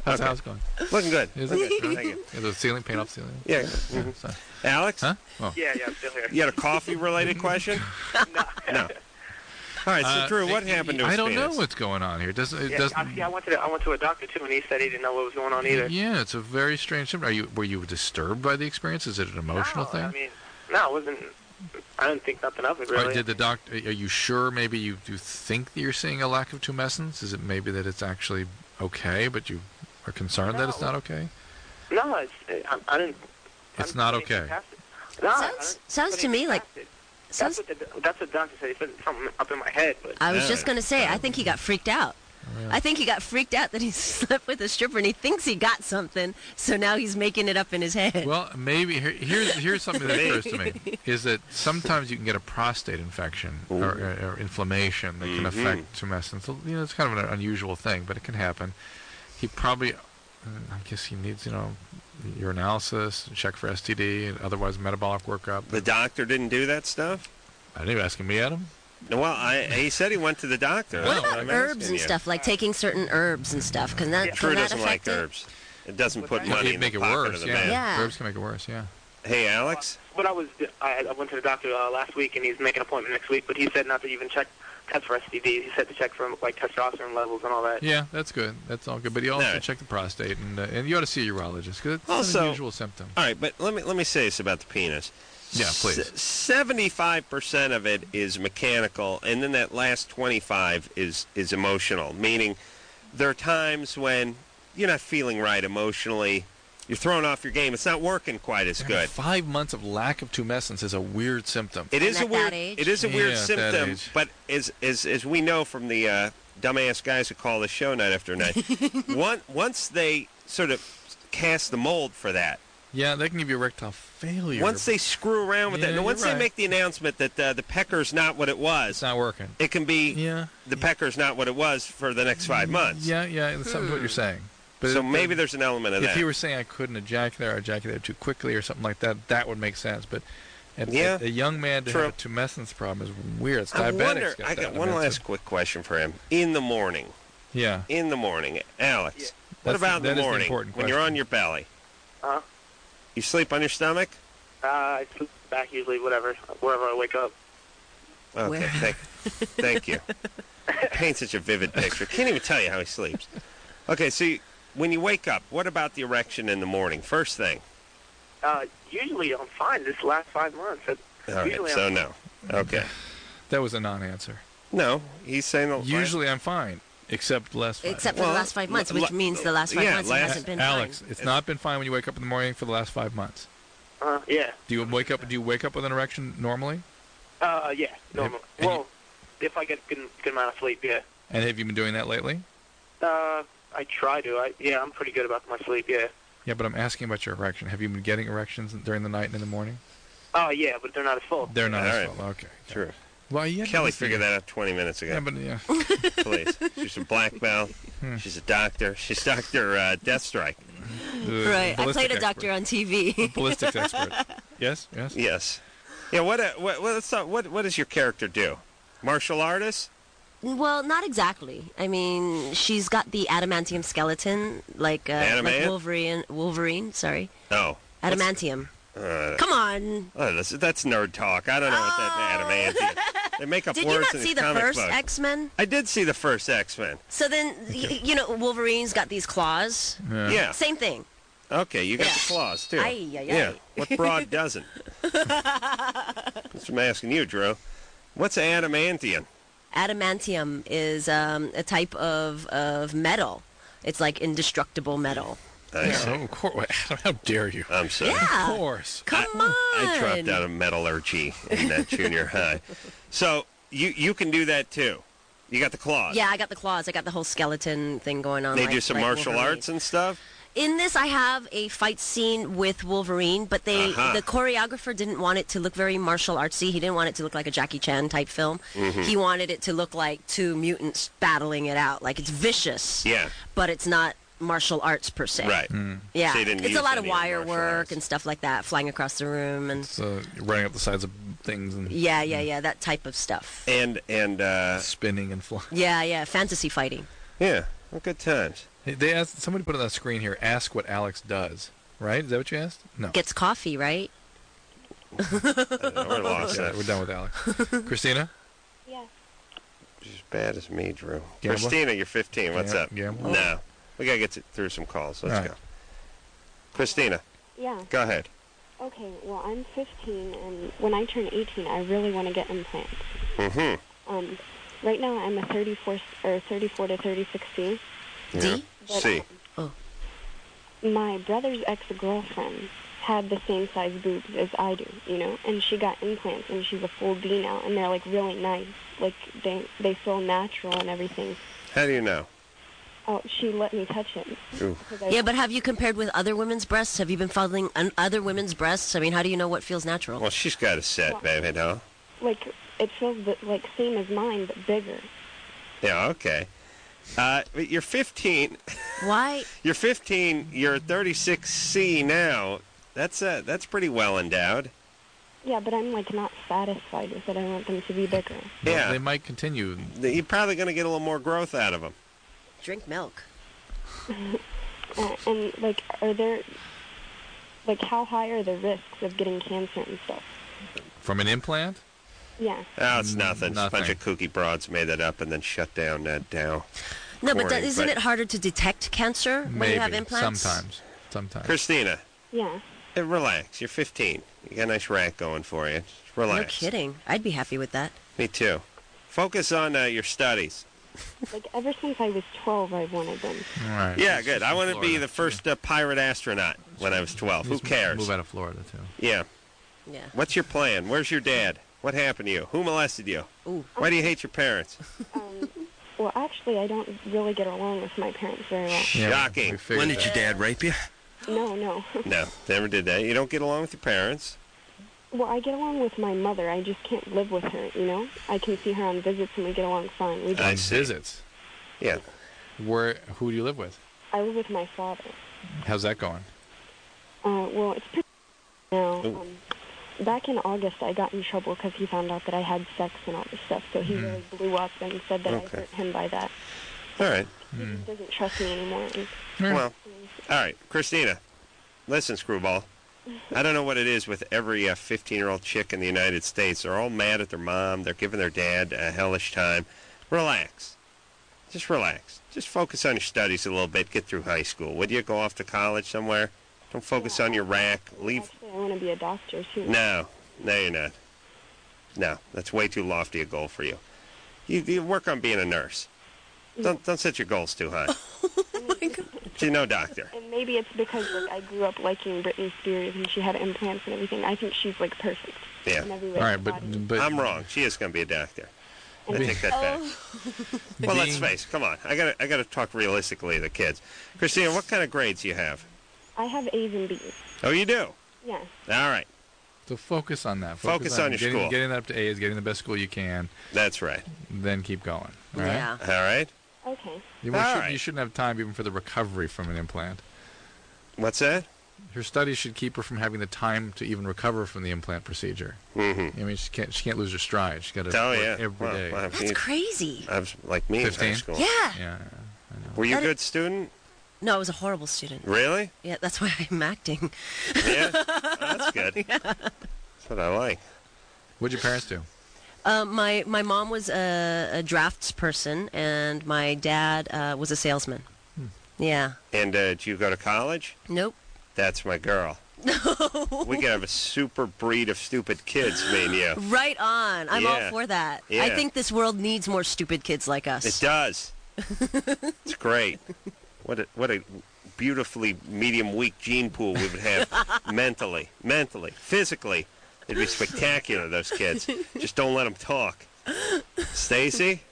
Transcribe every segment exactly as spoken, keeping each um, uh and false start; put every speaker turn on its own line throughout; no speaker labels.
How's
Okay.
the house going?
Looking good.
Is
Looking
it?
good. Thank you.
Is the ceiling paint off the ceiling?
Yeah.
Yeah,
Mhm.
sorry.
Alex?
Huh? Oh.
Yeah, yeah, I'm still here.
You had a coffee-related question?
No.
No. All right, so
Uh,
Drew, what
I-
happened to his
I don't
penis?
know what's going on here. Does it
Yeah,
does?
I, see, I went to the, I went to a doctor too, and he said he didn't know what was going on either.
Yeah, it's a very strange symptom. Are you were you disturbed by the experience? Is it an emotional
no,
thing?
I mean, no, it wasn't. I didn't think nothing of it
Or
really.
did the doctor? Are you sure? Maybe you you think that you're seeing a lack of tumescence? Is it maybe that it's actually okay, but you are concerned that it's
No.
not okay?
No, it's, I, I didn't.
It's
I
not
didn't
okay.
pass it. No, I
Sounds-
didn't
sounds
put
to me
anything
like-
past it.
Sounds,
That's what the that's what the doctor said. He said something up in my head, but
I was
Yeah.
just going to say, I think he got freaked out.
Yeah.
I think he got freaked out that he slept with a stripper and he thinks he got something, so now he's making it up in his head.
Well, maybe here, here's here's something that occurs to me is that sometimes you can get a prostate infection or, or, or inflammation that can
Mhm.
affect tumescence. You know, it's kind of an unusual thing, but it can happen. He probably, I guess, he needs you know urinalysis, check for S T D, and otherwise metabolic workup.
The doctor didn't do that stuff?
I didn't even ask him. Me, Adam.
Well, I, he said he went to the doctor.
what
That's
about
I'm
herbs
asking
and
you.
stuff, like taking certain herbs and stuff? Can that,
Drew
can that
doesn't like
affect it?
herbs. It doesn't put
Well,
money
It'd
in
make
the
it
pocket
worse.
of the
Yeah.
man.
Yeah.
Herbs can make it worse. Yeah.
Hey, Alex?
But I was I, I went to the doctor uh, last week, and he's making an appointment next week. But he said not to even check test for S T D. He said to check for like testosterone levels and all that.
Yeah, that's good. That's all good. But you also
All right. check
check the prostate, and uh, and you ought to see a urologist because it's
Also-
an unusual symptom.
All right, but let me let me say this about the penis.
Yeah, please.
Seventy-five percent of it is mechanical, and then that last twenty-five is is emotional. Meaning, there are times when you're not feeling right emotionally. You're throwing off your game. It's not working quite as good.
Five months of lack of tumescence is a weird symptom.
It is
And
a
at
weird.
that age?
It is a weird
Yeah, at that
symptom,
age.
but as as as we know from the uh, dumbass guys who call the show night after night, one, once they sort of cast the mold for that,
Yeah, they can give you erectile failure.
once they screw around with
Yeah,
that, and
you're
once they
right.
make the announcement that uh, the pecker's not what it
it's
was,
not working.
it can be
Yeah.
the pecker's not what it was for the next five months.
Yeah, yeah, it's something to what you're saying. But
So
it-
maybe there's an element of
if
that.
you were saying I couldn't ejaculate or ejaculated too quickly or something like that, that would make sense. But a,
Yeah,
a, a young man to
true.
have a tumescence problem is weird. It's
I
diabetics
wonder.
get
I
that.
got
mean,
one
it's a-
last quick question for him. In the morning,
Yeah.
in the morning, Alex.
Yeah.
What
That's-
about in
that
the
is the
morning
important
when you're
question.
on your belly?
Huh?
You sleep on your stomach?
Uh, I sleep back usually, whatever, wherever I wake up.
Okay,
Where?
thank, thank you. Paint such a vivid picture. Can't even tell you how he sleeps. Okay, so you, when you wake up, what about the erection in the morning? First thing.
Uh, usually I'm fine. This last five months. It-
All right,
Usually
so
I'm-
no. Okay.
That was a non-answer.
No, he's saying the
Usually I'm fine, except last five.
Except for
Well,
the last five months,
l-
which
l-
means the last five
yeah,
months
last-
it hasn't been
Alex,
fine.
it's not been fine when you wake up in the morning for the last five months.
Uh, yeah.
Do you wake up? Do you wake up with an erection normally?
Uh, yeah. Normal.
and
Well, if I get good, good amount of sleep, yeah.
And have you been doing that lately?
Uh, I try to. I yeah, I'm pretty good about my sleep. Yeah.
Yeah, but I'm asking about your erection. Have you been getting erections during the night and in the morning?
Oh yeah, but they're not as full.
They're not
All
as
right.
well. Okay.
True.
Well, yeah.
Kelly figured that out twenty minutes ago.
Yeah, but yeah.
Please. She's a black belt.
Hmm.
She's a doctor. She's Doctor Uh, Deathstrike.
The
Right. I
ballistic
played a
expert.
doctor on T V.
Ballistics expert. Yes. Yes.
Yes. Yeah. What? Uh, what? What, let's talk, what? What does your character do? Martial artist?
Well, not exactly. I mean, she's got the adamantium skeleton, like uh, like
Adamant?
Wolverine. Wolverine, sorry,
No.
adamantium.
Uh,
Come on.
oh, that's, that's nerd talk. I don't know what that adamantium. They make up
Did you
words
not
in
see
these
the
comic
first
books.
X-Men?
I did see the first X-Men.
So then, y- you know, Wolverine's got these claws.
Yeah.
Yeah.
Same thing.
Okay, you got
Yeah.
the claws too.
Ay, ay, ay.
Yeah. What broad doesn't? That's what I'm asking you, Drew. What's adamantium?
Adamantium is um, a type of, of metal. It's like indestructible metal.
I see.
Oh, of course. How dare you?
I'm sorry.
Yeah.
Of course.
Come
I,
on.
I dropped out of metallurgy in that junior high. So you you can do that too. You got the claws.
Yeah, I got the claws. I got the whole skeleton thing going on.
They
like,
do some
like
martial
Wolverine.
arts and stuff.
In this, I have a fight scene with Wolverine, but they
Uh-huh.
the choreographer didn't want it to look very martial artsy. He didn't want it to look like a Jackie Chan type film.
Mm-hmm.
He wanted it to look like two mutants battling it out. Like it's vicious,
Yeah.
but it's not martial arts per se.
Right.
Yeah,
So you didn't
it's
use
a lot of
any
wire
martial
work
arts.
and stuff like that, flying across the room and
So running up the sides of things and
yeah, yeah, yeah, that type of stuff.
And and uh,
spinning and flying.
Yeah, yeah, fantasy fighting.
yeah, well, good times.
Hey, They asked somebody put it on the screen here. Ask what Alex does. Right? Is that what you asked? No.
Gets coffee, right?
I don't know, we're lost.
Yeah,
now.
we're done with Alex. Christina?
Yes.
She's as bad as me, Drew.
Gamble?
Christina, you're fifteen. What's
Gam-
up?
Gamble?
No. We got to get to, through some calls. Let's
All right.
go. Christina,
Yeah.
go ahead.
Okay. Well, I'm fifteen, and when I turn eighteen, I really want to get implants.
Mm-hmm.
Um, right now I'm a thirty-four s- or thirty-four to thirty-six C.
Yeah.
D?
But,
C.
um, my brother's ex-girlfriend had the same size boobs as I do, you know, and she got implants, and she's a full D now, and they're like really nice, like they they feel natural and everything.
How do you know?
Oh, she let me touch it.
Ooh.
because I-
Yeah, but have you compared with other women's breasts? Have you been following un- other women's breasts? I mean, how do you know what feels natural?
Well, she's got a set, baby, no?
like it feels the, like same as mine but bigger.
Yeah, okay. Uh, but you're fifteen.
Why?
You're fifteen. You're thirty-six C now. That's uh, that's pretty well endowed.
Yeah, but I'm like not satisfied with it. I want them to be bigger.
Well,
Yeah.
They might continue.
You're probably going to get a little more growth out of them.
Drink milk.
Uh, and like, are there like how high are the risks of getting cancer and stuff?
From an implant?
Oh,
Yeah.
it's
Mm,
nothing. It's a bunch
nothing.
of kooky broads made that up and then shut down that Dow.
No, but
Corey,
that, isn't
but-
it harder to detect cancer when
Maybe.
you have implants?
Sometimes. Sometimes.
Christina,
Yeah.
eh, relax. You're fifteen. You got a nice rack going for you. Just relax.
No kidding. I'd be happy with that.
Me too. Focus on uh, your studies.
Like ever since I was twelve, I've wanted them.
All right.
Yeah,
She's
good.
from
I wanted to be
Florida.
the first uh, pirate astronaut when I was twelve. Who
Just
cares?
Move out of Florida, too.
Yeah.
Yeah.
What's your plan? Where's your dad? What happened to you? Who molested you?
Ooh.
Why do you hate your parents?
Um, well, actually, I don't really get along with my parents very well.
Yeah,
Shocking.
we figured
When did
that.
your dad rape you?
No, no.
No, never did that. You don't get along with your parents.
Well, I get along with my mother. I just can't live with her. You know, I can see her on visits and we get along fine. We
I
On
just,
see.
visits?
Yeah.
Where? Who do you live with?
I live with my father.
How's that going?
Uh, well, it's pretty now.
Ooh.
Um, back in August, I got in trouble because he found out that I had sex and all this stuff. So he
Mhm.
really blew up and said that
Okay.
I hurt him by that.
All right.
He
Hmm.
just doesn't trust me anymore. And,
Well, all right. Christina, listen, screwball. I don't know what it is with every uh, fifteen-year-old chick in the United States. They're all mad at their mom. They're giving their dad a hellish time. Relax. Just relax. Just focus on your studies a little bit. Get through high school. Would you go off to college somewhere? Don't focus on your rack. Leave.
Actually, I want to be a doctor too.
No. No, you're not. No, that's way too lofty a goal for you. You, you work on being a nurse. Don't don't set your goals too high.
Oh my God.
She's no doctor.
And maybe it's because like I grew up liking Britney Spears and she had implants and everything. I think she's like perfect.
Yeah.
In every way.
All
her
right, but
body.
but
I'm wrong. She is going to be a doctor. I
And-
take that back. Well, let's
Being-
face. Come on, I got to I got to talk realistically to the kids. Christina, what kind of grades do you have?
I have A's and B's.
Oh, you do.
Yeah.
All right,
So focus on that.
Focus on your
getting,
school.
Getting that up to A's, getting the best school you can,
that's right.
then keep going. All right?
Yeah.
All right.
Okay.
You,
All
should,
right.
you shouldn't have time even for the recovery from an implant.
What's that?
Her studies should keep her from having the time to even recover from the implant procedure.
Mm-hmm.
I mean, she can't she can't lose her stride. She's got to
Oh
work
yeah.
every
well,
day.
well, I
That's
mean,
crazy.
I was like me in high
fifteen?
school.
Yeah.
Yeah.
Were you a
That
good student?
No, I was a horrible student.
Really?
Yeah, that's why I'm acting.
Yeah. Oh, that's good. That's what I like.
What'd your parents do?
Uh, my my mom was a, a drafts person, and my dad uh, was a salesman.
Hmm.
Yeah.
And uh, did you go to college?
Nope.
That's my girl.
No.
We could have a super breed of stupid kids, me and you.
Right on. I'm all
Yeah.
for that. I
Yeah.
think this world needs more stupid kids like us.
It does. It's great. What a what a beautifully medium weak gene pool we would have mentally, mentally, physically. It'd be spectacular. Those kids. Just don't let them talk. Stacy.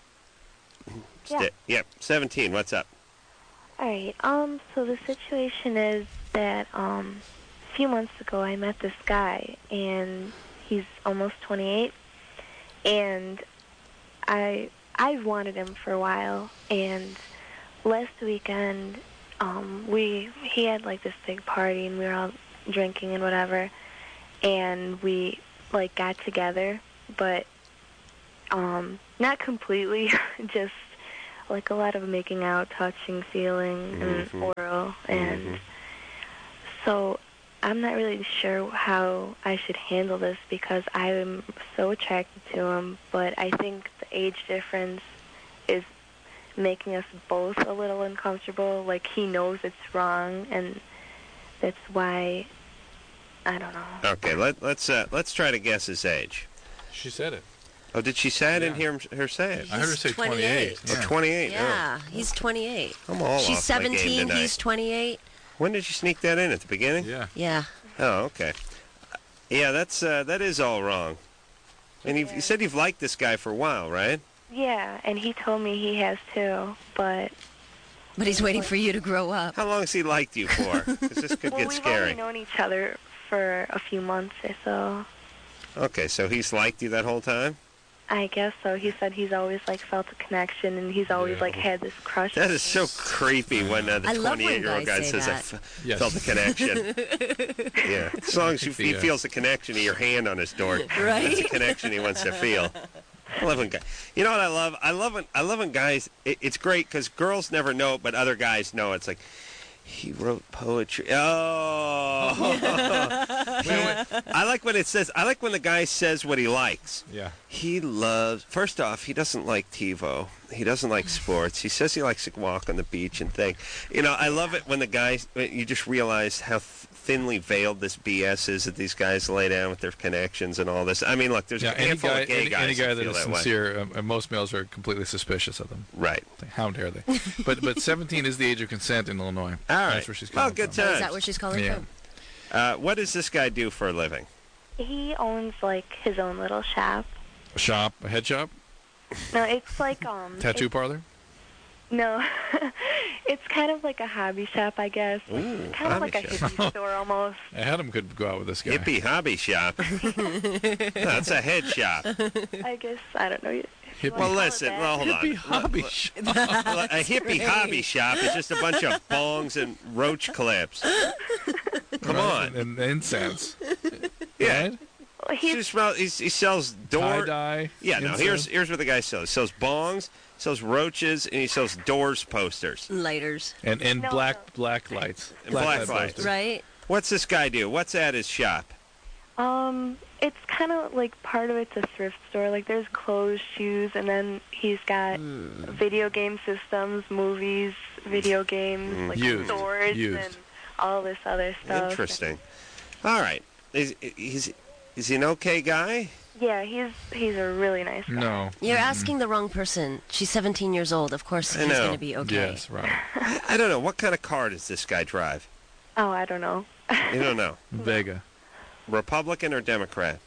Yeah.
Sta- yep. Seventeen. What's up?
All right. Um. So the situation is that um, a few months ago I met this guy, and he's almost twenty-eight, and I I've wanted him for a while, and last weekend um we he had like this big party, and we were all drinking and whatever, and we like got together, but um not completely, just like a lot of making out, touching, feeling,
Mhm.
and oral. And
Mhm.
so I'm not really sure how I should handle this because I am so attracted to him, but I think the age difference is making us both a little uncomfortable. Like, he knows it's wrong, and that's why, I don't know.
Okay, let, let's uh, let's try to guess his age.
She said it.
Oh, did she say? I didn't
Yeah.
hear him, her say it.
I heard her
He's
say twenty-eight.
twenty-eight.
Oh, twenty-eight.
Yeah, he's twenty-eight.
Oh. I'm all
She's
off my game
seventeen,
tonight.
he's twenty-eight.
When did you sneak that in? At the beginning?
Yeah.
Yeah.
Oh, okay. Yeah, that's uh, that is all wrong. And you've, you said you've liked this guy for a while, right?
Yeah, and he told me he has too, but...
But he's waiting for you to grow up.
How long has he liked you for? 'Cause this could
well,
get
we've
scary.
only known each other for a few months or so.
Okay, so he's liked you that whole time?
I guess so. He said he's always like felt a connection, and he's always
Yeah.
like had this crush.
That is so creepy when uh, the
I love when
twenty-eight-year-old guy
guys say
says, I
that.
f-
Yes.
felt a connection. Yeah, as long as you, he
Yeah.
feels the connection of your hand on his door.
Right?
That's the connection he wants to feel. I love when guys. You know what I love? I love when I love when guys. It, it's great because girls never know it, but other guys know. It's like he wrote poetry. Oh, He- I like when it says. I like when the guy says what he likes.
Yeah.
He loves. First off, he doesn't like TiVo. He doesn't like sports. He says he likes to walk on the beach and think. You know, I love it when the guys. When you just realize how th- thinly veiled this B S is that these guys lay down with their connections and all this. I mean, look, there's
Yeah,
a
any
handful
guy,
of gay
any,
guys
any guy
that
that
feel
is
that way.
sincere, um, and most males are completely suspicious of them.
Right.
Like, how dare they? but but seventeen is the age of consent in Illinois.
All right.
That's where she's
Well,
coming
good
from.
time.
Oh, is that where she's calling
Yeah.
from?
Uh, what does this guy do for a living?
He owns like his own little shop.
A shop, a head shop,
No, it's like um.
tattoo
it's-
parlor.
No, it's kind of like a hobby shop, I guess.
Ooh,
Kind of
hobby
like a
shop.
hippie store almost.
Adam could go out with this guy.
Hippie hobby shop. No, that's a head shop.
I guess I don't know. if you
Hippie-
wanna
Well,
call it
listen.
that.
Well, hold on.
Hippie hobby shop.
Well, a hippie hobby shop is just a bunch of bongs and roach clips. Come
Right?
on.
And, and incense.
Yeah.
Right?
Well,
He,
he's
just, well, he's, he sells door.
Tie dye.
Yeah, no.
incense.
Here's here's what the guy sells. He sells bongs, sells roaches, and he sells doors posters.
Lighters,
and and
No,
black
no.
black lights.
And black
light
lights.
posters.
right?
What's this guy do? What's at his shop?
um. It's kind of like part of it's a thrift store. Like there's clothes, shoes, and then he's got video game systems, movies, video games, like
Used.
swords,
Used.
and all this other stuff.
Interesting. All right. Is he's is he an okay guy?
Yeah, he's he's a really nice guy.
No.
You're asking the wrong person. She's seventeen years old. Of course,
I
he's
know.
going to be okay.
Yes, right.
I, I don't know. What kind of car does this guy drive?
Oh, I don't know.
You don't know.
Vega.
Republican or Democrat?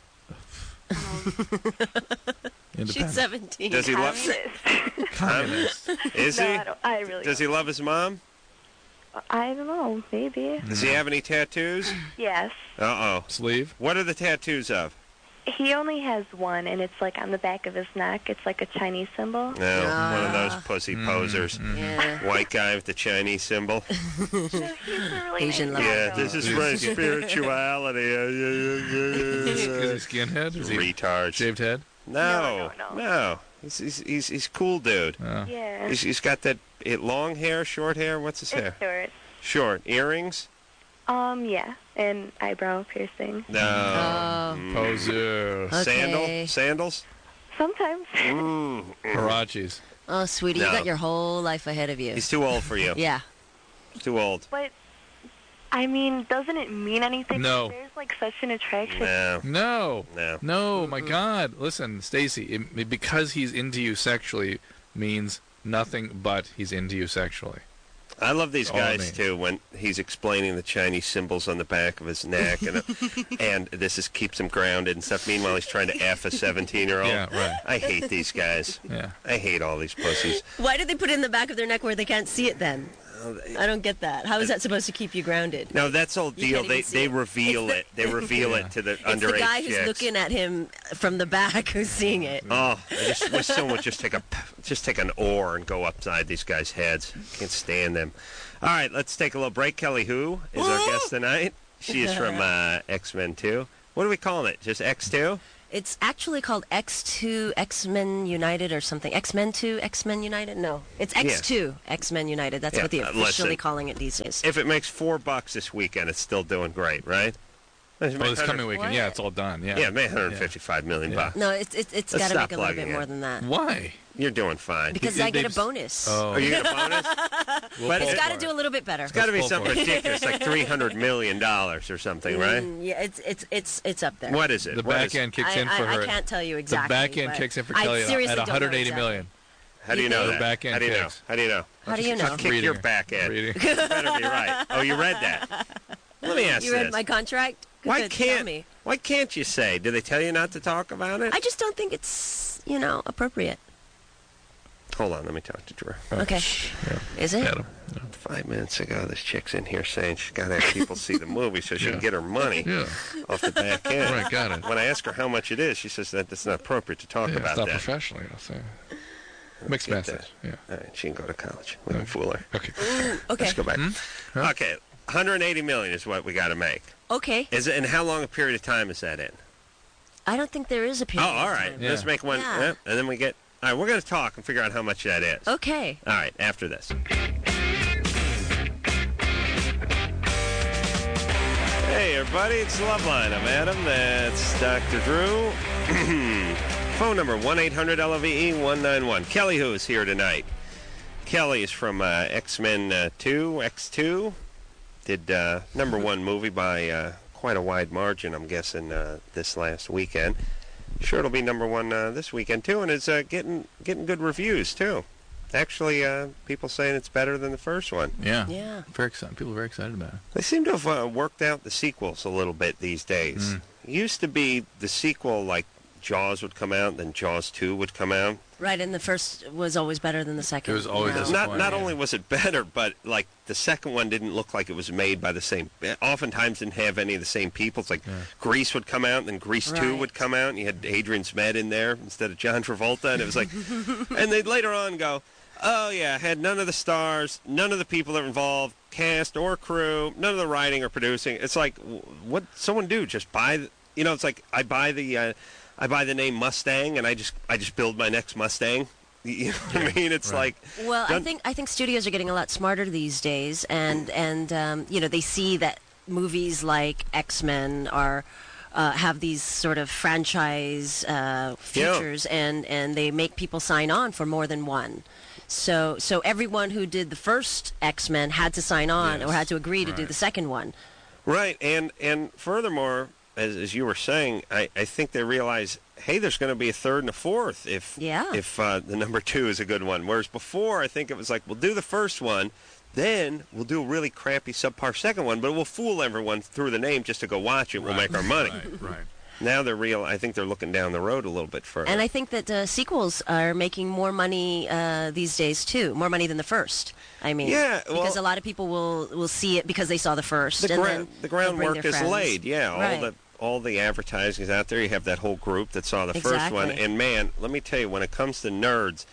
She's
Independent.
seventeen.
Does he love?
Communist.
Is
no,
he?
I, don't, I really.
Does he love his mom?
don't. I don't know. Maybe.
Does he have any tattoos?
Yes.
Uh oh.
Sleeve.
What are the tattoos of?
He only has one, and it's like on the back of his neck. It's like a Chinese symbol.
No, one of those
Ah.
pussy posers.
Yeah.
White guy with the Chinese symbol.
No, he's a really
Asian
nice
lover.
guy,
Yeah,
though.
this is my spirituality. Uh, yeah, yeah, yeah,
Is
yeah,
he skinhead? Is
yeah.
he
Retard.
shaved head?
No,
No, no,
no. He's he's he's he's cool, dude.
Oh.
Yeah.
He's he's got that it, long hair, short hair. What's his hair?
It's short.
Short earrings.
Um, yeah, and eyebrow piercing.
No.
Oh.
Mm.
Poser.
Okay.
Sandal sandals.
Sometimes.
Mm.
Harachis.
Oh, sweetie,
No.
you got your whole life ahead of you.
He's too old for you.
Yeah.
Too old.
But, I mean, doesn't it mean anything?
No.
There's, like, such an attraction.
No.
No.
No.
No, my God. Listen, Stacy, it, it- because he's into you sexually means nothing but he's into you sexually.
I love these
All it
guys
means.
too when he's explaining the Chinese symbols on the back of his neck, and and this is keeps him grounded and stuff. Meanwhile, he's trying to f a seventeen-year-old.
Yeah, right.
I hate these guys.
Yeah.
I hate all these pussies.
Why did they put it in the back of their neck where they can't see it then? I don't get that. How is that supposed to keep you grounded?
No, that's all
You
deal.
can't
They
even see
they
it.
reveal
It's
it. They reveal
Yeah.
it to the
It's
underage
the guy who's
chicks.
looking at him from the back who's seeing it.
Oh, I just wish someone would just take a just take an oar and go upside these guys' heads. Can't stand them. All right, let's take a little break. Kelly Hu is our guest tonight. She is from uh, X-Men two. What are we calling it? Just X two?
It's actually called X two X-Men United or something. X-Men two X-Men United? No, it's X two X-Men United. That's
Yeah,
what they're
uh,
officially
listen.
calling it these days.
If it makes four bucks this weekend, it's still doing great, right? It's
Well,
made
this
one hundred
coming weekend,
What?
yeah, it's all done. Yeah.
Yeah, it made one hundred fifty-five million
Yeah.
bucks.
No, it's it's, it's
Let's
got to
stop
make a little
plugging
bit
it.
more than that.
Why?
You're doing fine.
Because
They-
I get
they
a
just-
bonus.
Oh,
Are you get a bonus?
we'll
But
pull
It's got to
for
do
it.
a little bit better.
It's got to be
pull for
something
it.
ridiculous, like three hundred million dollars or something, right?
Mm, yeah, it's it's it's it's up there.
What is it?
The
What
back
is it?
end kicks
I,
in for
I,
her.
I can't tell you exactly.
The back end
but
kicks in for
I
Kelly at
seriously
at
don't know
one hundred eighty
exactly.
million.
How do you know
The
that?
back end
How do you know?
kicks.
How do you know?
How do you know?
I'll kick
Reading
your
it.
back end.
Reading.
You better be right. Oh, you read that. Let me ask
You read
this.
my contract? Good,
why
tell
can't
me.
Why can't you say? Do they tell you not to talk about it?
I just don't think it's you know appropriate.
Hold on, let me talk to Drew.
Okay.
Yeah.
Is it?
Adam.
Five minutes ago, this chick's in here saying she's got to have people see the movie so she
Yeah.
can get her money
Yeah.
off the back end.
Right, got it.
When I ask her how much it is, she says that it's not appropriate to talk
Yeah,
about
it's not
that.
professional. I'll say. Mixed
Get
message.
that.
Yeah.
All right, she can go to college. We can fool her.
Okay.
Okay.
Let's go back.
Hmm? Huh?
Okay, one hundred eighty million is what we got to make.
Okay.
Is it? And how long a period of time is that in?
I don't think there is a
Oh,
period.
all
of
right.
time.
Yeah.
Let's make one,
Yeah.
yeah, and then we get. All right, we're going to talk and figure out how much that is.
Okay.
All right, after this. Hey, everybody, it's Loveline. I'm Adam. That's Doctor Drew. Phone number one eight hundred L O V E one nine one. Kelly, who is here tonight. Kelly is from uh, X-Men uh, two, X two. Did uh, number one movie by uh, quite a wide margin, I'm guessing, uh, this last weekend. Sure, it'll be number one uh, this weekend, too, and it's uh, getting getting good reviews, too. Actually, uh, people saying it's better than the first one.
Yeah.
Yeah.
Very excited. People are very excited about it.
They seem to have uh, worked out the sequels a little bit these days.
Mm.
It used to be the sequel, like Jaws would come out, then Jaws two would come out.
Right, and the first was always better than the second.
It was always
No.
That's
Not
fine,
not
yeah.
only was it better, but like the second one didn't look like it was made by the same. Oftentimes didn't have any of the same people. It's like
Yeah.
Grease would come out, and then Grease two
Right.
would come out, and you had Adrian Zmed in there instead of John Travolta, and it was like, and they'd later on go, oh yeah, had none of the stars, none of the people that were involved, cast or crew, none of the writing or producing. It's like, w- what someone do? Just buy, the, you know? It's like I buy the, uh, I buy the name Mustang, and I just I just build my next Mustang. You know what I mean? It's
Right.
like,
Well, I
Done-
think I think studios are getting a lot smarter these days, and and um, you know they see that movies like X-Men are. Uh, have these sort of franchise uh,
Yeah.
features, and, and they make people sign on for more than one. So so everyone who did the first X-Men had to sign on
Yes.
or had to agree to do
Right.
the second one.
right, and and furthermore, as as you were saying, I, I think they realize, hey, there's going to be a third and a fourth if
Yeah.
if uh, the number two is a good one. Whereas before, I think it was like, we'll do the first one, then we'll do a really crappy subpar second one, but we'll fool everyone through the name just to go watch it. We'll
Right.
make our money.
Right. Right.
Now they're real. I think they're looking down the road a little bit further.
And I think that uh, sequels are making more money uh, these days too, more money than the first. I mean,
Yeah, well-
because a lot of people will will see it because they saw the first.
the,
and
gra-
then
the
they'll bring
groundwork
their
is
friends.
laid. Yeah, all
Right.
the all the advertising is out there. You have that whole group that saw the first one,
Exactly.
and man, let me tell you, when it comes to nerds,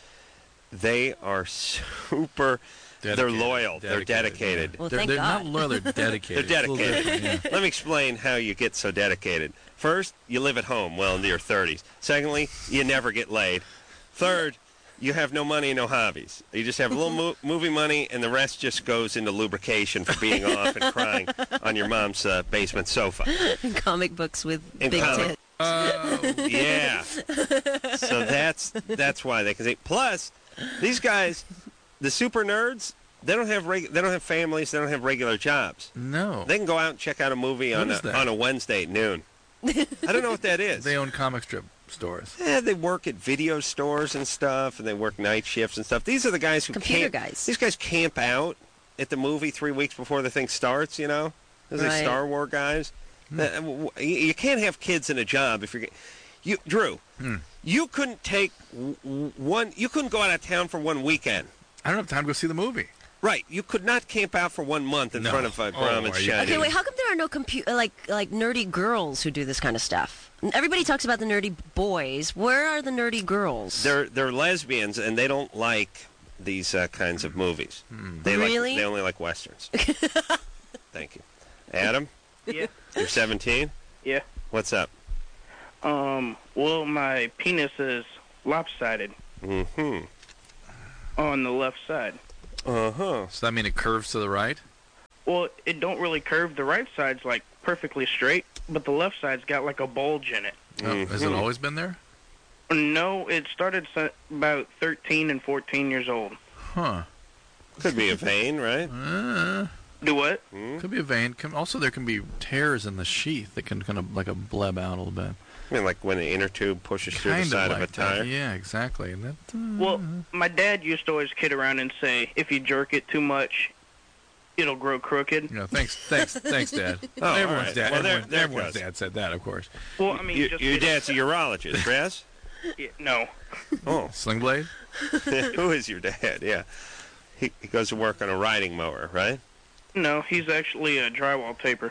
they are super. They're
Dedicated.
loyal. They're dedicated.
Well,
they're
thank
they're
God.
not loyal. They're dedicated.
They're
It's a little
dedicated.
different, yeah.
Let me explain how you get so dedicated. First, you live at home well into your thirties. Secondly, you never get laid. Third, you have no money and no hobbies. You just have a little mo- movie money, and the rest just goes into lubrication for being off and crying on your mom's uh, basement sofa.
Comic books with
In
big
comic-
tits.
Oh,
Yeah. So that's that's why they can say. Plus, these guys, the super nerds, they don't have reg- they don't have families. They don't have regular jobs.
no.
They can go out and check out a movie
What
on
is
a,
that?
on a Wednesday at noon. I don't know what that is.
They own comic strip stores.
Yeah, they work at video stores and stuff, and they work night shifts and stuff. These are the guys who
Computer
camp,
guys.
These guys camp out at the movie three weeks before the thing starts. You know, those are
Right.
Star Wars guys.
Hmm.
Uh, w- w- You you can't have kids in a job if you're. g- You, Drew,
Hmm.
you couldn't take w- w- one. You couldn't go out of town for one weekend.
I don't have time to go see the movie.
Right, you could not camp out for one month in
No.
front of uh,
Oh,
Grauman's
are you
Shining.
Okay, wait. How come there are no compu- uh, like like nerdy girls who do this kind of stuff? Everybody talks about the nerdy boys. Where are the nerdy girls?
They're they're lesbians and they don't like these uh, kinds of movies. They
Really?
like they only like westerns. Thank you, Adam.
Yeah.
You're seventeen.
Yeah.
What's up?
Um, well, my penis is lopsided
Mm-hmm.
on the left side.
Uh-huh.
Does that mean it curves to the right?
Well, it don't really curve. The right side's, like, perfectly straight, but the left side's got, like, a bulge in it.
Oh, has it
Mhm.
always been there?
No, it started s- about thirteen and fourteen years old.
Huh.
Could be a vein, right?
Uh,
Do what?
Hmm?
could be a vein. Can, also, there can be tears in the sheath that can kind of like a bleb out a little bit.
I mean, like when the inner tube pushes through the
Kind
side
of
of,
like
a tire.
that. Yeah, exactly. And that, uh,
Well, my dad used to always kid around and say, if you jerk it too much, it'll grow crooked.
you know, thanks, thanks, thanks, Dad.
Oh, all
everyone's
right.
dad,
Well, there-
everyone,
there it
everyone's
goes.
dad said that, of course.
Well, I mean,
You-
just
your dad's a urologist, Raz?
Yeah, no.
Oh.
Sling blade?
Who is your dad? Yeah. He, he goes to work on a riding mower, right?
No, he's actually a drywall taper.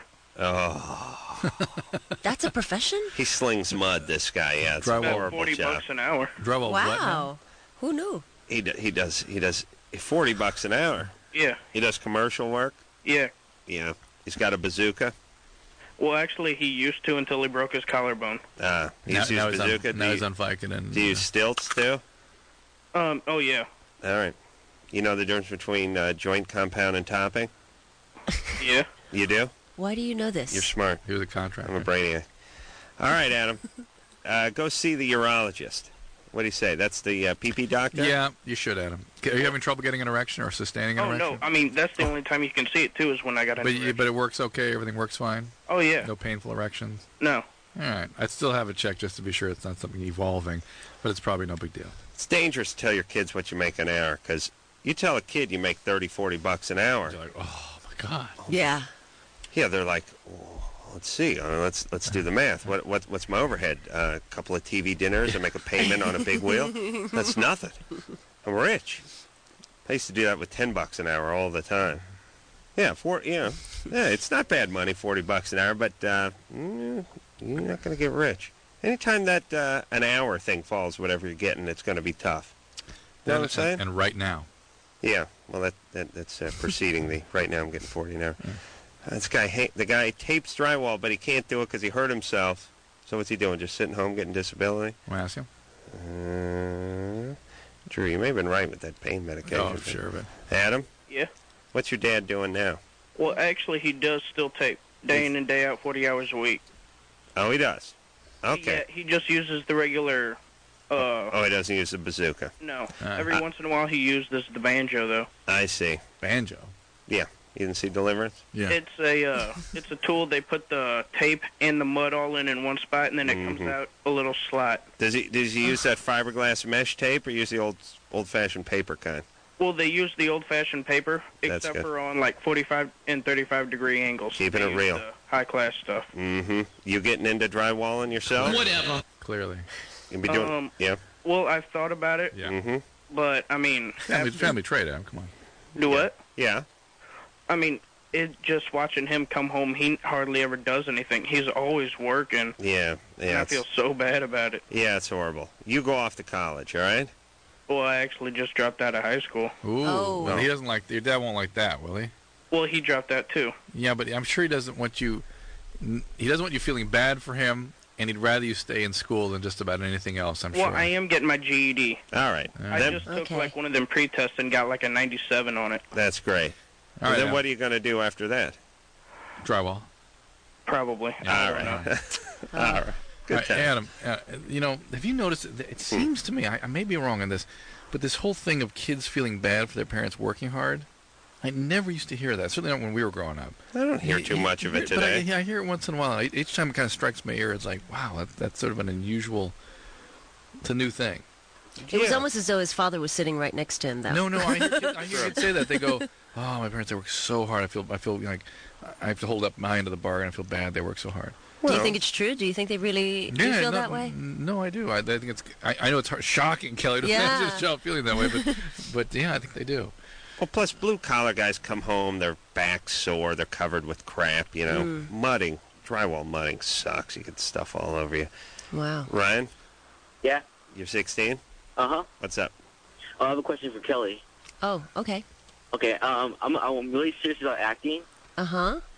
Oh.
That's a profession?
He slings mud, this guy. Yeah, it's a
Drywall.
About
horrible
forty
job.
bucks an hour.
Drywall what now?
Wow. Who knew?
He, d- he does he does forty bucks an hour.
Yeah,
He does commercial work.
yeah.
Yeah. He's got a bazooka.
Well, actually, he used to until he broke his collarbone.
Uh, he's
Now,
used
now he's on,
bazooka.
now
do,
he's
you,
on Vicodin. and,
do you use stilts, too?
Um, oh, yeah.
All right. You know the difference between uh, joint compound and topping?
Yeah.
You do?
Why do you know this?
You're smart.
He was a contractor.
I'm a brainiac. All right, Adam. Uh, go see the urologist. What do you say? That's the uh, P P doctor?
Yeah, you should, Adam. Are you having trouble getting an erection or sustaining an
Oh,
erection?
no. I mean, that's the only time you can see it, too, is when I got an
But, you,
erection.
but it works okay? Everything works fine?
Oh, yeah.
No painful erections?
No.
All right. I'd still have it checked just to be sure it's not something evolving, but it's probably no big deal.
It's dangerous to tell your kids what you make an hour, because you tell a kid you make thirty, forty bucks an hour.
You're like, oh, my God.
Yeah.
Yeah, they're like, oh, let's see. Uh, let's let's do the math. What what what's my overhead? Uh, a couple of T V dinners and make a payment on a big wheel? That's nothing. I'm rich. I used to do that with ten bucks an hour all the time. Yeah, for you know, yeah, it's not bad money, forty bucks an hour, but uh, mm, you're not going to get rich. Anytime that uh, an hour thing falls, whatever you're getting, it's going to be tough. You know what I'm saying?
And, and right now.
Yeah, well, that, that that's uh, preceding the. Right now, I'm getting forty an hour. Uh, this guy, ha- the guy tapes drywall, but he can't do it because he hurt himself. So what's he doing? Just sitting home getting disability?
Want to ask him?
Uh, Drew, you may have been right with that pain medication.
Oh,
thing.
sure, but
Adam,
Yeah.
what's your dad doing now?
Well, actually, he does still tape day in and day out, forty hours a week.
Oh, he does. Okay.
Yeah, he just uses the regular, uh,
Oh, he doesn't use the bazooka.
no.
Uh,
Every
I-
once in a while, he uses the banjo, though.
I see.
banjo.
You didn't see Deliverance?
Yeah.
It's a, uh, it's a tool. They put the tape and the mud all in in one spot, and then it comes
Mhm.
out a little slot.
Does he does he use that fiberglass mesh tape or use the old old-fashioned paper kind?
Well, they use the old-fashioned paper,
That's
except
good.
for on, like, forty-five and thirty-five degree angles.
Keeping
They
it
use
real.
the high-class stuff.
Mm-hmm. You getting into drywalling yourself?
Whatever.
Clearly.
You be doing?
Um,
yeah.
Well, I've thought about it,
Yeah.
Mm-hmm.
but, I mean...
Family,
after-
family trade, Adam. Come on.
Do
Yeah.
what?
Yeah.
I mean, it just watching him come home, he hardly ever does anything. He's always working,
Yeah.
and
Yeah.
I
It's,
feel so bad about it.
yeah. It's horrible. You go off to college, all right?
Well, I actually just dropped out of high school.
Ooh.
Oh.
Well, he doesn't like, your dad won't like that, will he?
Well, he dropped out, too.
Yeah, but I'm sure he doesn't want you, he doesn't want you feeling bad for him, and he'd rather you stay in school than just about anything else, I'm
Well,
sure.
I am getting my G E D.
All right.
All
I
right.
Then,
just took,
Okay.
like, one of them pre-tests and got, like, a ninety-seven on it.
that's great.
All
And
right,
then
Adam.
what are you going to do after that?
Drywall.
Probably.
All
I don't
right.
know.
All right. Good
All right,
time.
Adam, uh, you know, have you noticed, it, it seems to me, I, I may be wrong on this, but this whole thing of kids feeling bad for their parents working hard, I never used to hear that, certainly not when we were growing up.
I don't hear
You-
too
you-
much of
you
it
hear- but I,
today.
yeah, I hear it once in a while. I, each time it kind of strikes my ear, it's like, wow, that, that's sort of an unusual, it's a new thing.
It was
Yeah.
almost as though his father was sitting right next to him, though.
No, no, I hear, kids- I hear kids say that. They go, oh, my parents, they work so hard. I feel, I feel like I have to hold up my end of the bargain. I feel bad they work so hard.
Do you
Well,
think it's true? Do you think they really do you feel
no,
that way?
No, I do. I, I think it's. I, I know it's hard, shocking, Kelly, to
Yeah.
imagine a child feeling that way, but, but yeah, I think they do.
Well, plus blue collar guys come home, their back's sore, they're covered with crap, you know.
Mm.
Mudding, drywall mudding sucks. You get stuff all over you.
Wow.
Ryan,
Yeah.
you're sixteen?
Uh huh.
What's up?
I have a question for Kelly.
Oh, okay.
Okay. Um, I'm I'm really serious about acting.
Uh huh.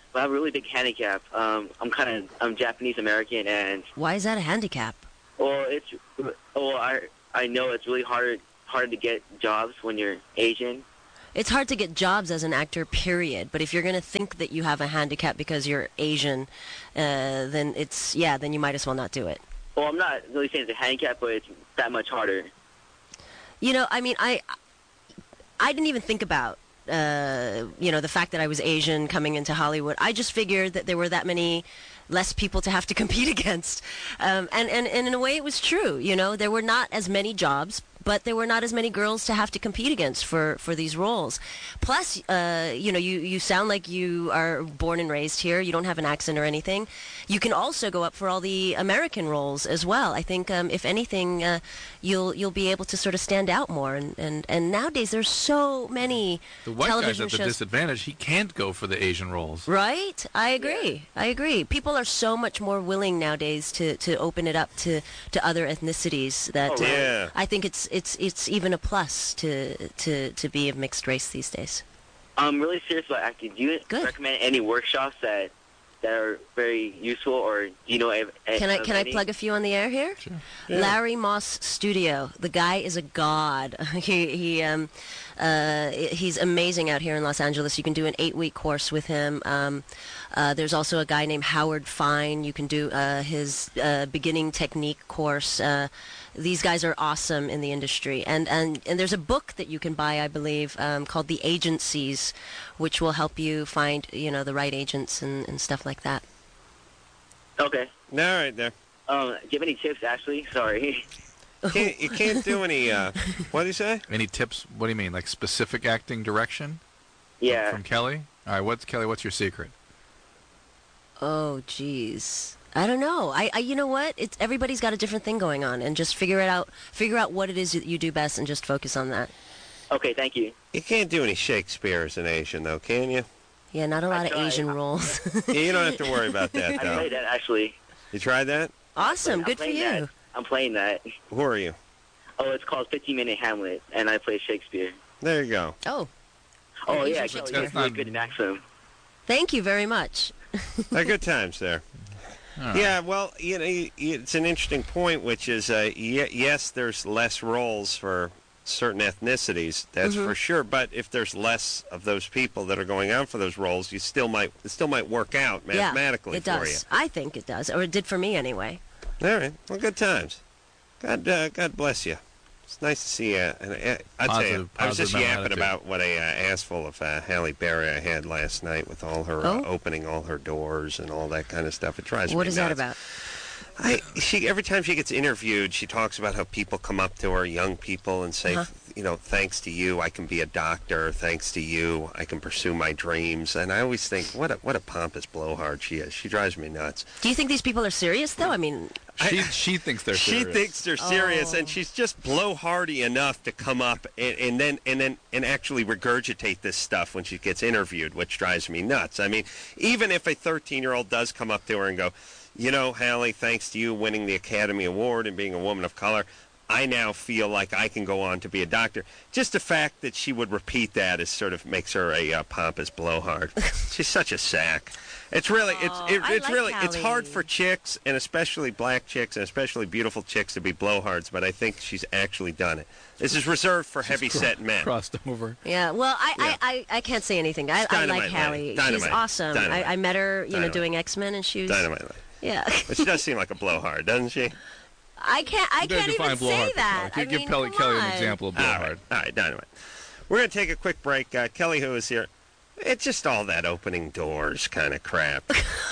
I have a really big handicap. Um, I'm kind of I'm Japanese American, and
Why is that a handicap?
well, it's well I I know it's really hard hard to get jobs when you're Asian.
It's hard to get jobs as an actor, period. But if you're going to think that you have a handicap because you're Asian, uh, then it's, yeah, then you might as well not do it.
Well, I'm not really saying it's a handicap, but it's that much harder.
You know, I mean, I, I didn't even think about, uh, you know, the fact that I was Asian coming into Hollywood. I just figured that there were that many less people to have to compete against. Um, and, and, and in a way, it was true. You know, there were not as many jobs, but there were not as many girls to have to compete against for, for these roles. Plus, uh, you know, you, you sound like you are born and raised here. You don't have an accent or anything. You can also go up for all the American roles as well. I think, um, if anything, uh, you'll you'll be able to sort of stand out more. And, and, and nowadays, there's so many
The white guy's
television
at the
shows.
disadvantage. He can't go for the Asian roles.
Right? I agree. I agree. People are so much more willing nowadays to, to open it up to, to other ethnicities that
Oh, really?
Yeah.
I think it's it's it's even a plus to to to be of mixed race these days.
I'm really serious about acting. Do you
Good.
recommend any workshops that that are very useful, or do you know? Of,
Can I
of
can I
any?
plug a few on the air here?
Sure.
Larry Moss Studio. The guy is a god. he he um uh he's amazing out here in Los Angeles. You can do an eight week course with him. Um, uh, there's also a guy named Howard Fine. You can do uh, his uh, beginning technique course. Uh, these guys are awesome in the industry, and and and there's a book that you can buy, I believe, um, called The Agencies, which will help you find, you know, the right agents and, and stuff like that.
Okay.
All right, there.
Um, do you have any tips, Ashley? Sorry.
Can't, you can't do any. Uh, what do you say?
Any tips? What do you mean? Like specific acting direction
yeah.
from Kelly? All right, what's Kelly? What's your secret?
Oh, geez. I don't know. I, I, you know what? It's everybody's got a different thing going on, and just figure it out. Figure out what it is that you do best, and just focus on that.
Okay. Thank you.
You can't do any Shakespeare as an Asian, though, can you?
Yeah, not a lot of
tried.
Asian roles.
Yeah, you don't have to worry about that,
I
though.
played that actually.
You tried that?
Awesome.
I'm
Good for
playing
you.
That. I'm playing that.
Who are you?
Oh, it's called fifteen minute Hamlet, and I play Shakespeare.
There you go.
Oh,
Oh
Asian
yeah,
Shakespeare.
Kelly, you're
That's
really
not-
good in accent.
thank you very much.
Uh, good times there.
All right.
Yeah, well, you know, y- y- it's an interesting point, which is, uh, y- yes, there's less roles for certain ethnicities, that's
Mhm.
for sure. But if there's less of those people that are going out for those roles, you still might it still might work out mathematically
yeah, it
for
does. I think it does, or it did for me anyway.
you. All right, well, good times. God, uh, God bless you. It's nice to see you. And uh, I tell you,
Positive-
I was just
positive mental
yapping
attitude.
about what a uh, ass full of uh, Halle Berry I had last night with all her uh,
Oh?
opening all her doors and all that kind of stuff. It drives me
What is that
nuts.
about?
I she every time she gets interviewed, she talks about how people come up to her, young people, and say,
Uh-huh.
you know, thanks to you, I can be a doctor. Thanks to you, I can pursue my dreams. And I always think, what a what a pompous blowhard she is. She drives me nuts.
Do you think these people are serious, though? I mean,
She she thinks they're
She
serious.
thinks they're serious,
Oh.
and she's just blowhardy enough to come up and, and then and then and actually regurgitate this stuff when she gets interviewed, which drives me nuts. I mean, even if a thirteen-year-old does come up to her and go, you know, Halle, thanks to you winning the Academy Award and being a woman of color, I now feel like I can go on to be a doctor. Just the fact that she would repeat that is sort of makes her a uh, pompous blowhard. She's such a sack. It's really, it's,
Aw,
it,
I
it's
like
really, it's
Halle.
hard for chicks, and especially black chicks, and especially beautiful chicks, to be blowhards. But I think she's actually done it. This is reserved for heavy-set men.
Crossed over.
yeah. Well, I,
Yeah.
I, I, I can't say anything. I,
It's
I
dynamite
like
lady.
Hallie. She's
Dynamite.
awesome.
Dynamite.
I, I met her, you know,
Dynamite.
doing X-Men, and she was.
Dynamite. lady.
Yeah.
But she does seem like a blowhard, doesn't she?
I can't. I
You gotta
can't even
define
say
blowhard.
that.
If you
I
give
mean,
Kelly,
come
Kelly
on.
an example of
All
blowhard.
right, all right, dynamite. We're going to take a quick break. Uh, Kelly, who is here, it's just all that opening doors kind of crap.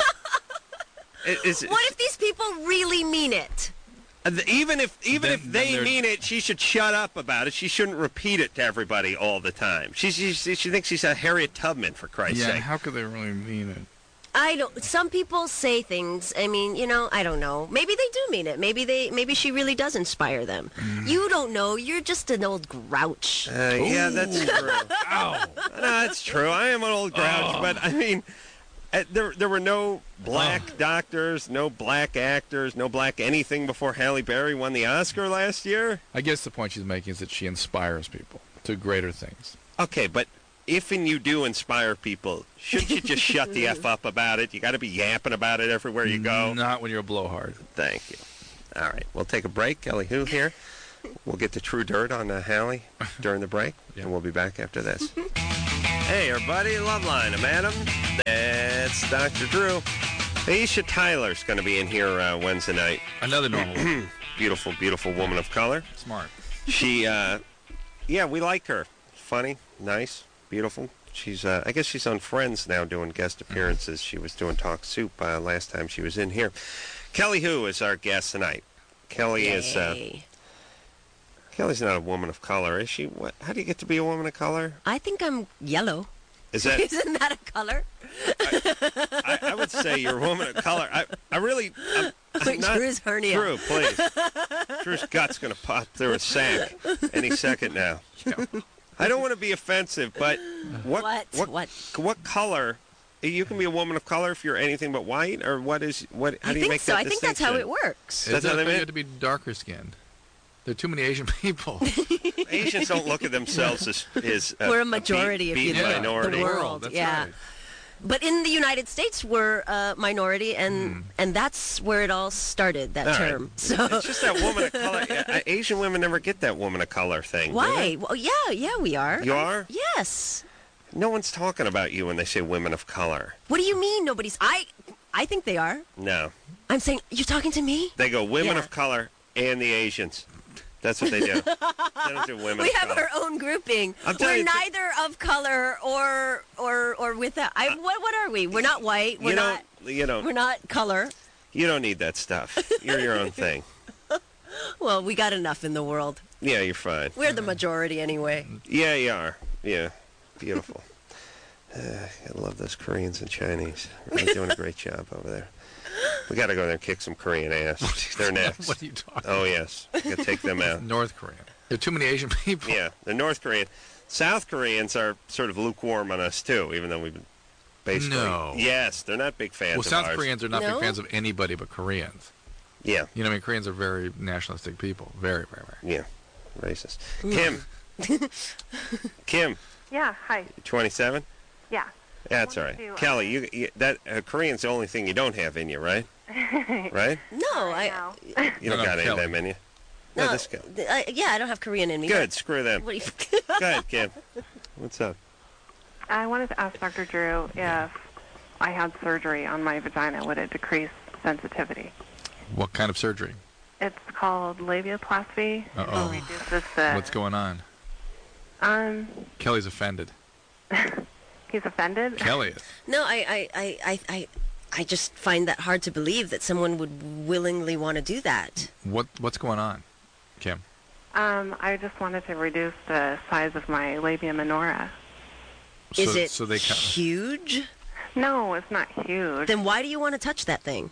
It- it's-
What if these people really mean it?
Uh, Even if even
Then-
if
then
they
they're-
mean it, she should shut up about it. She shouldn't repeat it to everybody all the time. She she, she she thinks she's a Harriet Tubman, for Christ's
Yeah,
sake.
how could they really mean it?
I don't. Some people say things. I mean, you know, I don't know. Maybe they do mean it. Maybe they. Maybe she really does inspire them. You don't know. You're just an old grouch.
Uh, yeah, that's true.
Ow.
No, that's true. I am an old grouch,
Oh.
but I mean, uh, there there were no black doctors, no black actors, no black anything before Halle Berry won the Oscar last year.
I guess the point she's making is that she inspires people to greater things.
Okay, but if and you do inspire people, shouldn't you just shut the F up about it? You got to be yapping about it everywhere you go.
Not when you're a blowhard.
Thank you. All right, we'll take a break. Kelly Hu here. We'll get the true dirt on uh, Hallie during the break, yeah. and we'll be back after this. Hey, everybody, Loveline, I'm Adam. That's Doctor Drew. Aisha Tyler's going to be in here uh, Wednesday night.
Another normal one.
Beautiful, beautiful woman of color.
Smart.
She, uh, yeah, we like her. Funny, nice, beautiful. She's, uh, I guess she's on Friends now doing guest appearances. She was doing Talk Soup uh, last time she was in here. Kelly Hu is our guest tonight. Kelly
Yay.
is, uh, Kelly's not a woman of color, is she? What? How do you get to be a woman of color?
I think I'm yellow.
Is that?
Isn't that a color?
I, I, I would say you're a woman of color. I, I really. I'm, I'm
Wait,
not,
Drew's hernia.
Drew, please. Drew's gut's going to pop through a sack any second now. I don't want to be offensive, but what
What?
what
What?
what color? You can be a woman of color if you're anything but white, or what is what? How
I
do you
think
make
so.
that
I think that's how it works.
That's
Is
how
that
they
you
make-
have to be darker skinned? There are too many Asian people.
Asians don't look at themselves as, as uh,
We're a majority
a
if
beat,
you
beat
look
minority.
the world.
That's
yeah.
right.
But in the United States, we're a minority, and
Hmm.
and that's where it all started. That
All right.
term. So
It's just that woman of color. uh, Asian women never get that woman of color thing. do
why?
they?
Well, yeah, yeah, we are.
You are?
Yes.
No one's talking about you when they say women of color.
What do you mean nobody's? I I think they are.
No.
I'm saying you're talking to me.
They go women
Yeah.
of color and the Asians. That's what they do. They don't do women
We
of
have
color.
our own grouping.
I'm
We're
telling you,
neither of color or or or without. I, what what are we? We're not white. We're
you
not.
don't. You don't.
We're not color.
You don't need that stuff. You're your own thing.
Well, we got enough in the world.
Yeah, you're fine.
We're the majority anyway.
Yeah, you are. Yeah, beautiful. Uh, I love those Koreans and Chinese. They're doing a great job over there. We got to go there and kick some Korean ass. They're next.
What are you talking
Oh, yes. We got to take them out.
North Korean. There are too many Asian people.
Yeah, the North Korean. South Koreans are sort of lukewarm on us, too, even though we've been basically...
No.
Yes, they're not big fans
Well,
of
South
ours.
Koreans are not
No?
big fans of anybody but Koreans.
Yeah,
You know, I mean, Koreans are very nationalistic people. Very, very, very.
yeah. Racist. Kim. Kim,
Yeah, hi.
you twenty-seven?
Yeah.
Yeah, that's all
wanted
right.
to, uh,
Kelly, you, you that uh, Korean's the only thing you don't have in you, right? Right?
No, I.
know.
You
No,
don't
no,
got any of
Kelly.
them in you.
No,
No, this guy.
th- I, yeah, I don't have Korean in me.
Good, screw them.
What do you?
Go ahead, Kim. What's up?
I wanted to ask Doctor Drew if I had surgery on my vagina, would it decrease sensitivity?
What kind of surgery?
It's called labiaplasty.
Uh-oh.
It reduces the...
What's going on?
Um,
Kelly's offended.
he's offended?
Kelly is.
No, I, I, I, I, I, I just find that hard to believe that someone would willingly want to do that.
What What's going on, Kim?
Um, I just wanted to reduce the size of my labia minora.
Is
so,
it
so they ca-
huge?
No, it's not huge.
Then why do you want to touch that thing?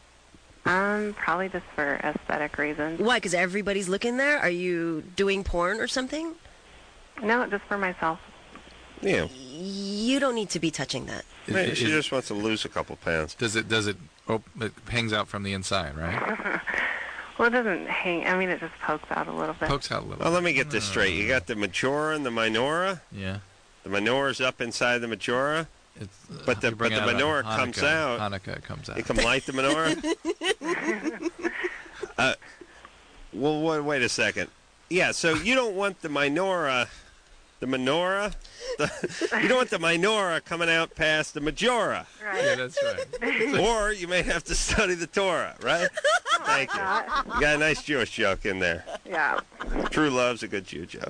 Um, probably just for aesthetic reasons.
Why? Because everybody's looking there? Are you doing porn or something?
No, just for myself.
Yeah.
You don't need to be touching that.
Is-
Maybe
is-
she just wants to lose a couple pounds.
Does it? Does it? Oh, it hangs out from the inside, right?
Well, it doesn't hang. I mean, it just pokes out a little bit.
Pokes out a little.
Well, let me get this straight. You got the majora and the minora.
Yeah.
The minora's up inside the majora.
It's, uh,
But the-
you bring
but the
out a
menorah
Hanukkah-
comes out.
Hanukkah comes out.
You come light the menorah. uh, well, wait, wait a second. Yeah, so you don't want the minora, the menorah. The, you don't want the minora coming out past the majora.
Right.
Yeah, that's right.
Or you may have to study the Torah, right? Thank you. You got a nice Jewish joke in there.
Yeah.
True love's a good Jew joke.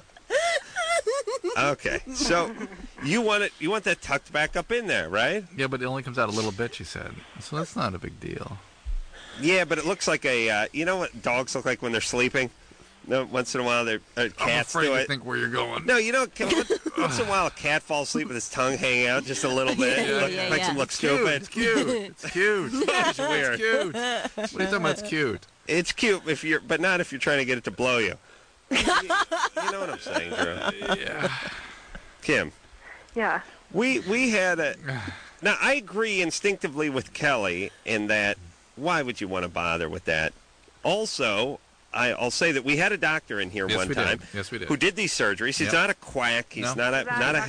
Okay, so you want it? You want that tucked back up in there, right?
Yeah, but it only comes out a little bit. She said, so that's not a big deal.
Yeah, but it looks like a. Uh, you know what dogs look like when they're sleeping? No, once in a while, they're uh,
I'm
cats
afraid
do
to
it.
think where you're going.
No, you know, can- once in a while, a cat falls asleep with his tongue hanging out just a little bit.
Yeah,
Look-
yeah,
makes
yeah.
him look
It's cute.
stupid.
It's cute. It's cute.
It's weird.
It's cute. What are you talking about? It's cute.
It's cute if you're, but not if you're trying to get it to blow you. you, you know what I'm saying, Drew?
Yeah.
Kim,
Yeah.
we we had a. Now I agree instinctively with Kelly in that. Why would you want to bother with that? Also, I, I'll say that we had a doctor in here
Yes,
one
we
time
did. Yes, we did.
who did these surgeries. He's
Yep.
not a quack. He's
No.
not a
Is that
not a
Doctor
hack.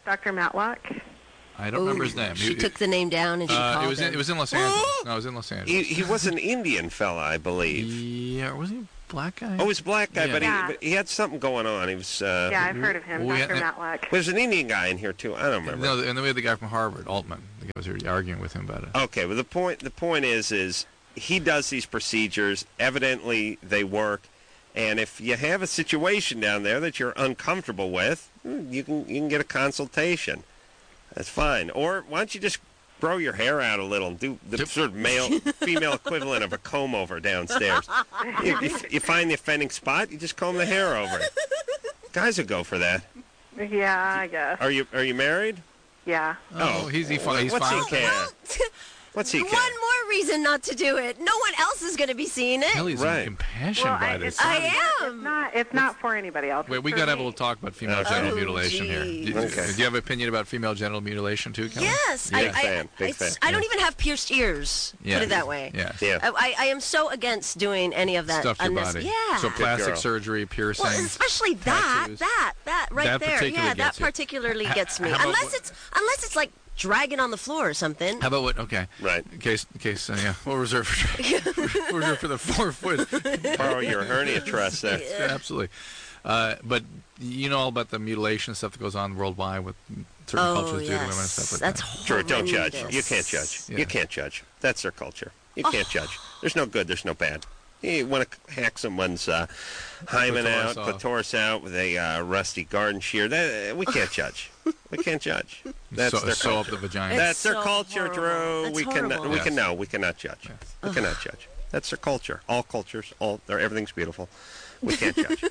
Doctor Matlock.
I don't remember his name.
She
He-
took the name down and she
uh,
called
it was in,
him.
it was in Los Angeles. No, it was in Los Angeles.
He, he was an Indian fella, I believe.
Yeah, wasn't he a black guy?
Oh, he was a black guy,
Yeah.
but,
Yeah.
he, but he had something going on. He was. Uh,
Yeah, I've heard of him,
well, yeah,
Doctor
uh,
Matlock.
There's an Indian guy in here too. I don't remember.
No, and then we had the guy from Harvard, Altman. The guy was here arguing with him about it.
Okay, well the point the point is is he does these procedures. Evidently, they work. And if you have a situation down there that you're uncomfortable with, you can you can get a consultation. That's fine. Or why don't you just grow your hair out a little and do the sort of male female equivalent of a comb over downstairs. You, you, you find the offending spot, you just comb the hair over it. Guys would go for that.
Yeah, I guess.
Are you are you married?
Yeah.
Oh, he's he fi- he's
What's
fine.
he
with that.
care? What's he
One
care?
more reason not to do it. No one else is going to be seeing it.
Kelly's
Right.
impassioned
Well,
by
I,
this.
it's not,
I
It's
am.
not. It's not for anybody else.
Wait,
It's
we
for
got to have a
me.
little talk about female
Okay.
genital
Oh,
mutilation here.
geez.
Do,
Okay.
do you have an opinion about female genital mutilation too, Kelly?
Yes,
Yeah.
I,
Big
I,
fan, big
it's-
fan.
I don't even have pierced ears.
Yeah.
Put it that way.
Yes.
Yeah.
I, I, I am so against doing any of that.
Stuff your
unnecess-
body.
Yeah.
So plastic
girl.
surgery, piercing.
well, especially that,
tattoos.
that, that right
That
there.
particularly
Yeah, that
gets you.
particularly
Ha-
gets me.
how about
Unless
what-
it's unless it's like dragging on the floor or something.
How about what? Okay.
Right.
In case, in case, uh, yeah, we'll reserve for we'll reserve for the four foot.
Borrow your hernia truss there.
Yeah, absolutely. Uh, but you know all about the mutilation stuff that goes on worldwide with certain
Oh,
cultures due to
yes.
women and stuff like
That's
that.
Sure, don't judge.
horrendous.
You can't judge.
Yeah.
You can't judge. That's their culture. You can't judge. There's no good. There's no bad. You want to hack someone's uh, hymen
Clitoris
out,
off.
clitoris out with a uh, rusty garden shear. That, we can't judge. We can't judge. That's
so,
their
sew up
culture.
the vagina.
It's
That's their
so
culture,
horrible.
Drew.
That's
we can
horrible.
we
Yes.
can no, we cannot judge. We cannot judge. That's their culture. All cultures, all they're, everything's beautiful. We can't judge.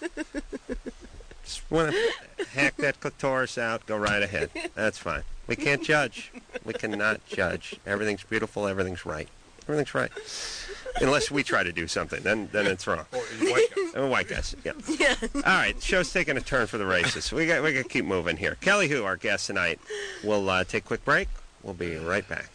Just want to hack that clitoris out, go right ahead. That's fine. We can't judge. We cannot judge. Everything's beautiful. Everything's right. Everything's right. Unless we try to do something, then then it's wrong. White guys. Oh, white guys. Yeah. All right. Show's taking a turn for the races. We got we got to keep moving here. Kelly Hu, our guest tonight. We'll uh, take a quick break. We'll be right back.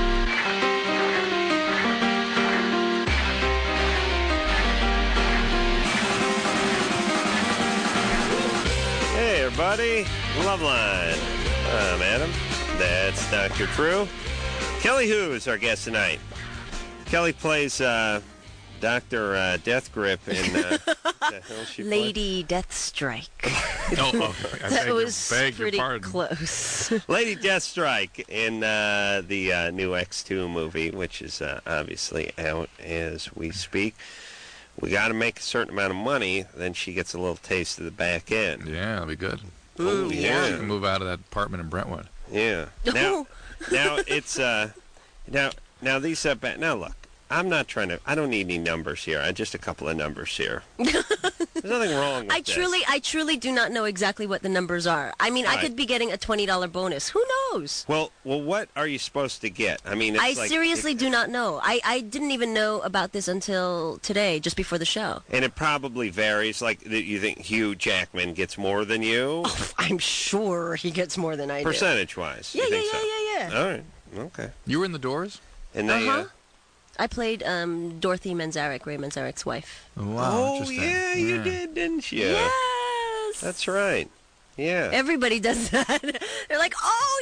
Hey, everybody. Loveline. I'm Adam. That's Doctor Drew. Kelly Hu is our guest tonight. Kelly plays uh, Doctor Uh, Death Grip in uh, the hell she play?
Lady Deathstrike.
oh, oh, I
That
beg,
was
your, beg
pretty
your pardon.
close.
Lady Deathstrike in uh, the uh, new X two movie, which is uh, obviously out as we speak. We got to make a certain amount of money, then she gets a little taste of the back end.
Yeah, that'll be good.
Oh,
She
yeah.
can move out of that apartment in Brentwood.
Yeah. Now, now it's uh, now now these uh, ba- now look. I'm not trying to. I don't need any numbers here. I just a couple of numbers here. There's nothing wrong with
I
this.
truly, I truly do not know exactly what the numbers are. I mean, I
Right.
could be getting a twenty dollar bonus. Who knows?
Well, well, what are you supposed to get? I mean, it's
I
like,
seriously
it-
do not know. I, I didn't even know about this until today, just before the show.
And it probably varies. Like, that you think Hugh Jackman gets more than you,
I'm sure he gets more than I do.
percentage-wise.
Yeah,
you
yeah,
think
yeah,
so?
yeah, yeah.
All right. Okay.
You were in the Doors?
And they.
Uh-huh.
Uh,
I played um, Dorothy Manzarek, Ray Manzarek's wife.
Oh, wow,
oh
interesting.
yeah, you did, didn't you?
Yes.
That's right. Yeah.
Everybody does that. They're like,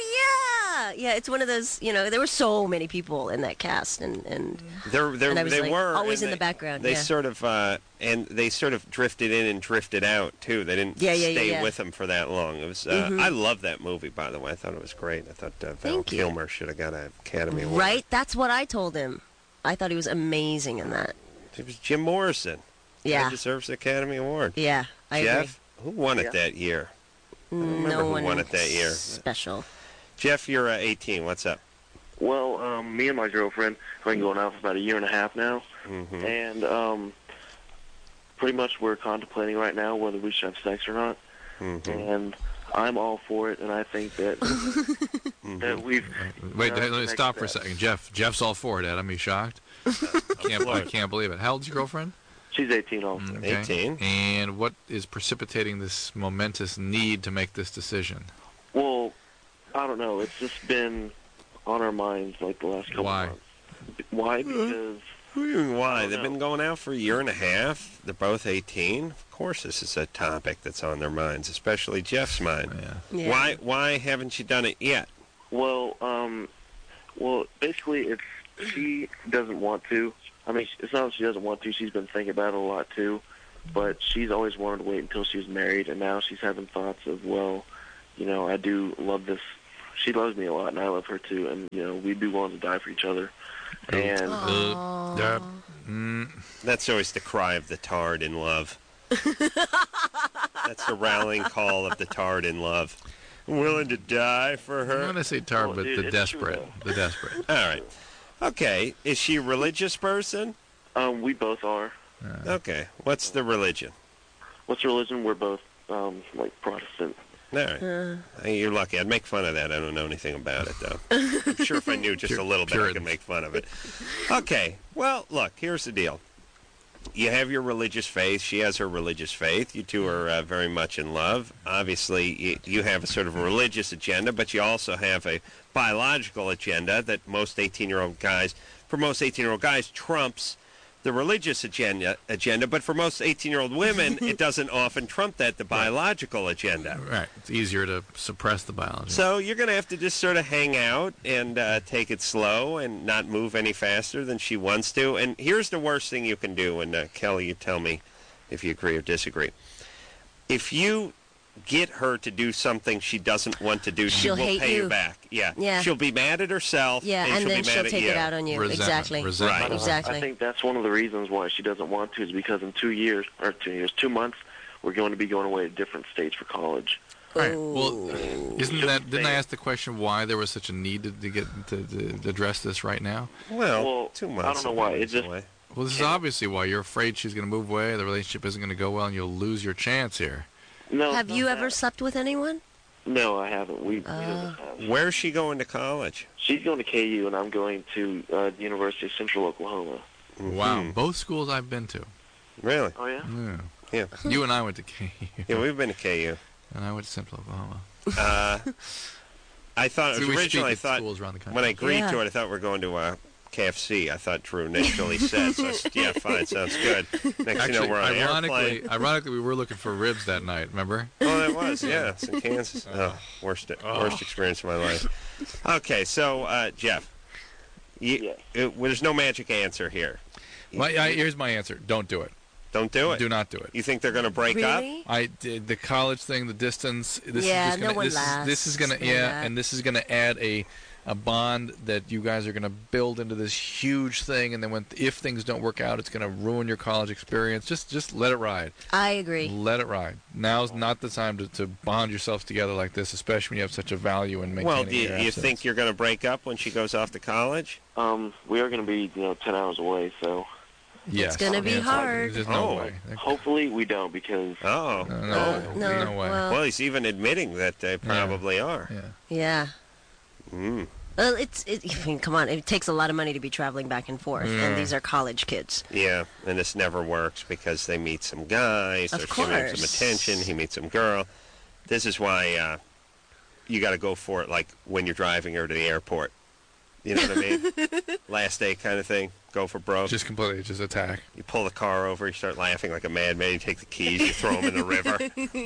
oh, yeah. Yeah, it's one of those, you know, there were so many people in that cast. And, and
They're, they're,
And I was,
they
like,
were
always
and
in the
they-
background,
They
yeah.
sort of uh, and they sort of drifted in and drifted out too. They didn't
Yeah, yeah, yeah,
stay
yeah.
with them for that long. It was. Uh,
Mhm.
I love that movie, by the way. I thought it was great. I thought uh, Val
Thank you.
Kilmer should have got an Academy Award.
right? That's what I told him. I thought he was amazing in that.
It was Jim Morrison.
Yeah.
He deserves the Academy Award.
Yeah, I
Jeff, who won it
Yeah.
that year?
agree.
remember
No
who
one
won it that year.
special.
Jeff, you're uh, eighteen. What's up?
Well, um, me and my girlfriend have been going out for about a year and a half now,
Mm-hmm.
and um, pretty much we're contemplating right now whether we should have sex or not.
Mm-hmm.
And I'm all for it, and I think that that we've.
Wait,
uh,
let me
next
stop for a
step.
second. Jeff, Jeff's all for it, Ed. I'm shocked. can't, I can't believe it. How old's your girlfriend?
She's eighteen also.
Okay.
eighteen.
And what is precipitating this momentous need to make this decision?
Well, I don't know. It's just been on our minds like the last couple
Why?
months. Why? Because
What do you mean, why?
don't
They've
know.
been going out for a year and a half. They're both eighteen. Of course, this is a topic that's on their minds, especially Jeff's mind.
Yeah.
Yeah.
Why? Why haven't you done it yet?
Well, um, well, basically, it's she doesn't want to. I mean, it's not that she doesn't want to. She's been thinking about it a lot too, but she's always wanted to wait until she was married, and now she's having thoughts of, well, you know, I do love this. She loves me a lot, and I love her too, and you know, we'd be willing to die for each other. And
Uh, yeah. Mm,
That's always the cry of the tarred in love. That's the rallying call of the tarred in love. I'm willing to die for
I'm
her.
going to say tar,
Oh,
but
dude,
the
it's true,
desperate. The desperate.
All right. Okay. Is she a religious person?
um, we both are.
Okay. What's the religion?
What's your religion? We're both um, like Protestant.
All right. Hey, you're lucky. I'd make fun of that. I don't know anything about it, though. I'm sure if I knew just a little bit, I could make fun of it. Okay. Well, look, here's the deal. You have your religious faith. She has her religious faith. You two are uh, very much in love. Obviously, you, you have a sort of a religious agenda, but you also have a biological agenda that most eighteen-year-old guys, for most eighteen-year-old guys, trumps the religious agenda, agenda, but for most eighteen-year-old women, it doesn't often trump that, the biological agenda.
Right. It's easier to suppress the biology.
So you're going to have to just sort of hang out and uh, take it slow and not move any faster than she wants to. And here's the worst thing you can do, and uh, Kelly, you tell me if you agree or disagree. If you get her to do something she doesn't want to do, she
She'll
will
hate
pay you.
you.
back. Yeah.
Yeah.
She'll be mad at herself.
Yeah,
and,
and
she'll
then
be mad
she'll
at
take
you.
it out on you.
Resentment.
Exactly.
Resentment.
Right.
Exactly.
I think that's one of the reasons why she doesn't want to is because in two years, or two years, two months, we're going to be going away to different states for college.
Right. Well, isn't
Just
that? Didn't I
saying.
ask the question why there was such a need to, to get to, to address this right now?
Well,
Well,
two
I
months.
don't know why.
away.
It just-
away.
Well, this is obviously why you're afraid she's going to move away. The relationship isn't going to go well, and you'll lose your chance here.
No.
Have
not
you
that.
ever slept with anyone?
No, I haven't. We, we
Uh.
never have.
Where's she going to college?
She's going to K U, and I'm going to uh, the University of Central Oklahoma.
Wow.
Mhm.
Both schools I've been to.
Really?
Oh yeah.
Yeah.
Yeah.
You and I went to K U.
Yeah, we've been to K U.
And I went to Central Oklahoma.
Uh, I thought
See,
it
we
was
speak
originally. I
at
thought
schools around the country.
when I agreed
Yeah.
to it, I thought we were going to uh, K F C. I thought Drew initially said, so I said, "Yeah, fine, sounds good." Next you
Actually,
know, we're on an
ironically,
airplane.
ironically, we were looking for ribs that night. Remember?
Oh, that was yeah, it's in Kansas. Oh, worst worst experience of my life. Okay, so uh, Jeff, you,
Yes.
it, well, there's no magic answer here.
My, I, here's my answer. Don't do it.
Don't do it.
Do not do it.
You think they're going to break up?
Really?
I did the college thing, the distance. This
Yeah,
is just gonna,
no one
this, is, this is
lasts
gonna,
through
yeah,
that.
and this is gonna add a, a bond that you guys are gonna build into this huge thing. And then when, if things don't work out, it's gonna ruin your college experience. Just, just let it ride.
I agree.
Let it ride. Now's not the time to, to bond yourselves together like this, especially when you have such a value in maintaining
Well, do you,
your
you
assets.
think you're going to break up when she goes off to college?
Um, we are going to be, you know, ten hours away, so
Yes.
gonna be
Yeah, it's-
hard.
There's no
Oh.
way.
hopefully we don't because
Oh,
No, no,
oh.
way.
No,
no way.
well-
Well, he's even admitting that they probably are.
Yeah.
Yeah.
Mm.
Well, it's. It, I mean, come on. It takes a lot of money to be traveling back and forth,
Yeah.
and these are college kids.
Yeah, and this never works because they meet some guys,
Of
they're giving him
course.
some attention, he meets some girl. This is why uh, you got to go for it, like when you're driving her to the airport. You know what I mean? Last day kind of thing. Go for broke.
Just completely, just attack.
You pull the car over, you start laughing like a madman, you take the keys, you throw them in the river.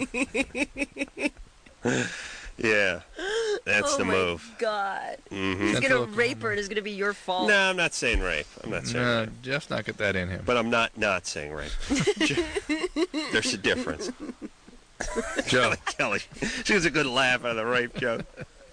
Yeah, that's
oh
the
my
move.
God.
hmm
He's
Central
gonna rape her, and it's gonna be your fault.
No, I'm not saying rape. I'm not saying
No,
rape.
Jeff's not got that in him.
But I'm not not saying rape. There's a difference.
Joe,
Kelly, she was a good laugh out of the rape joke.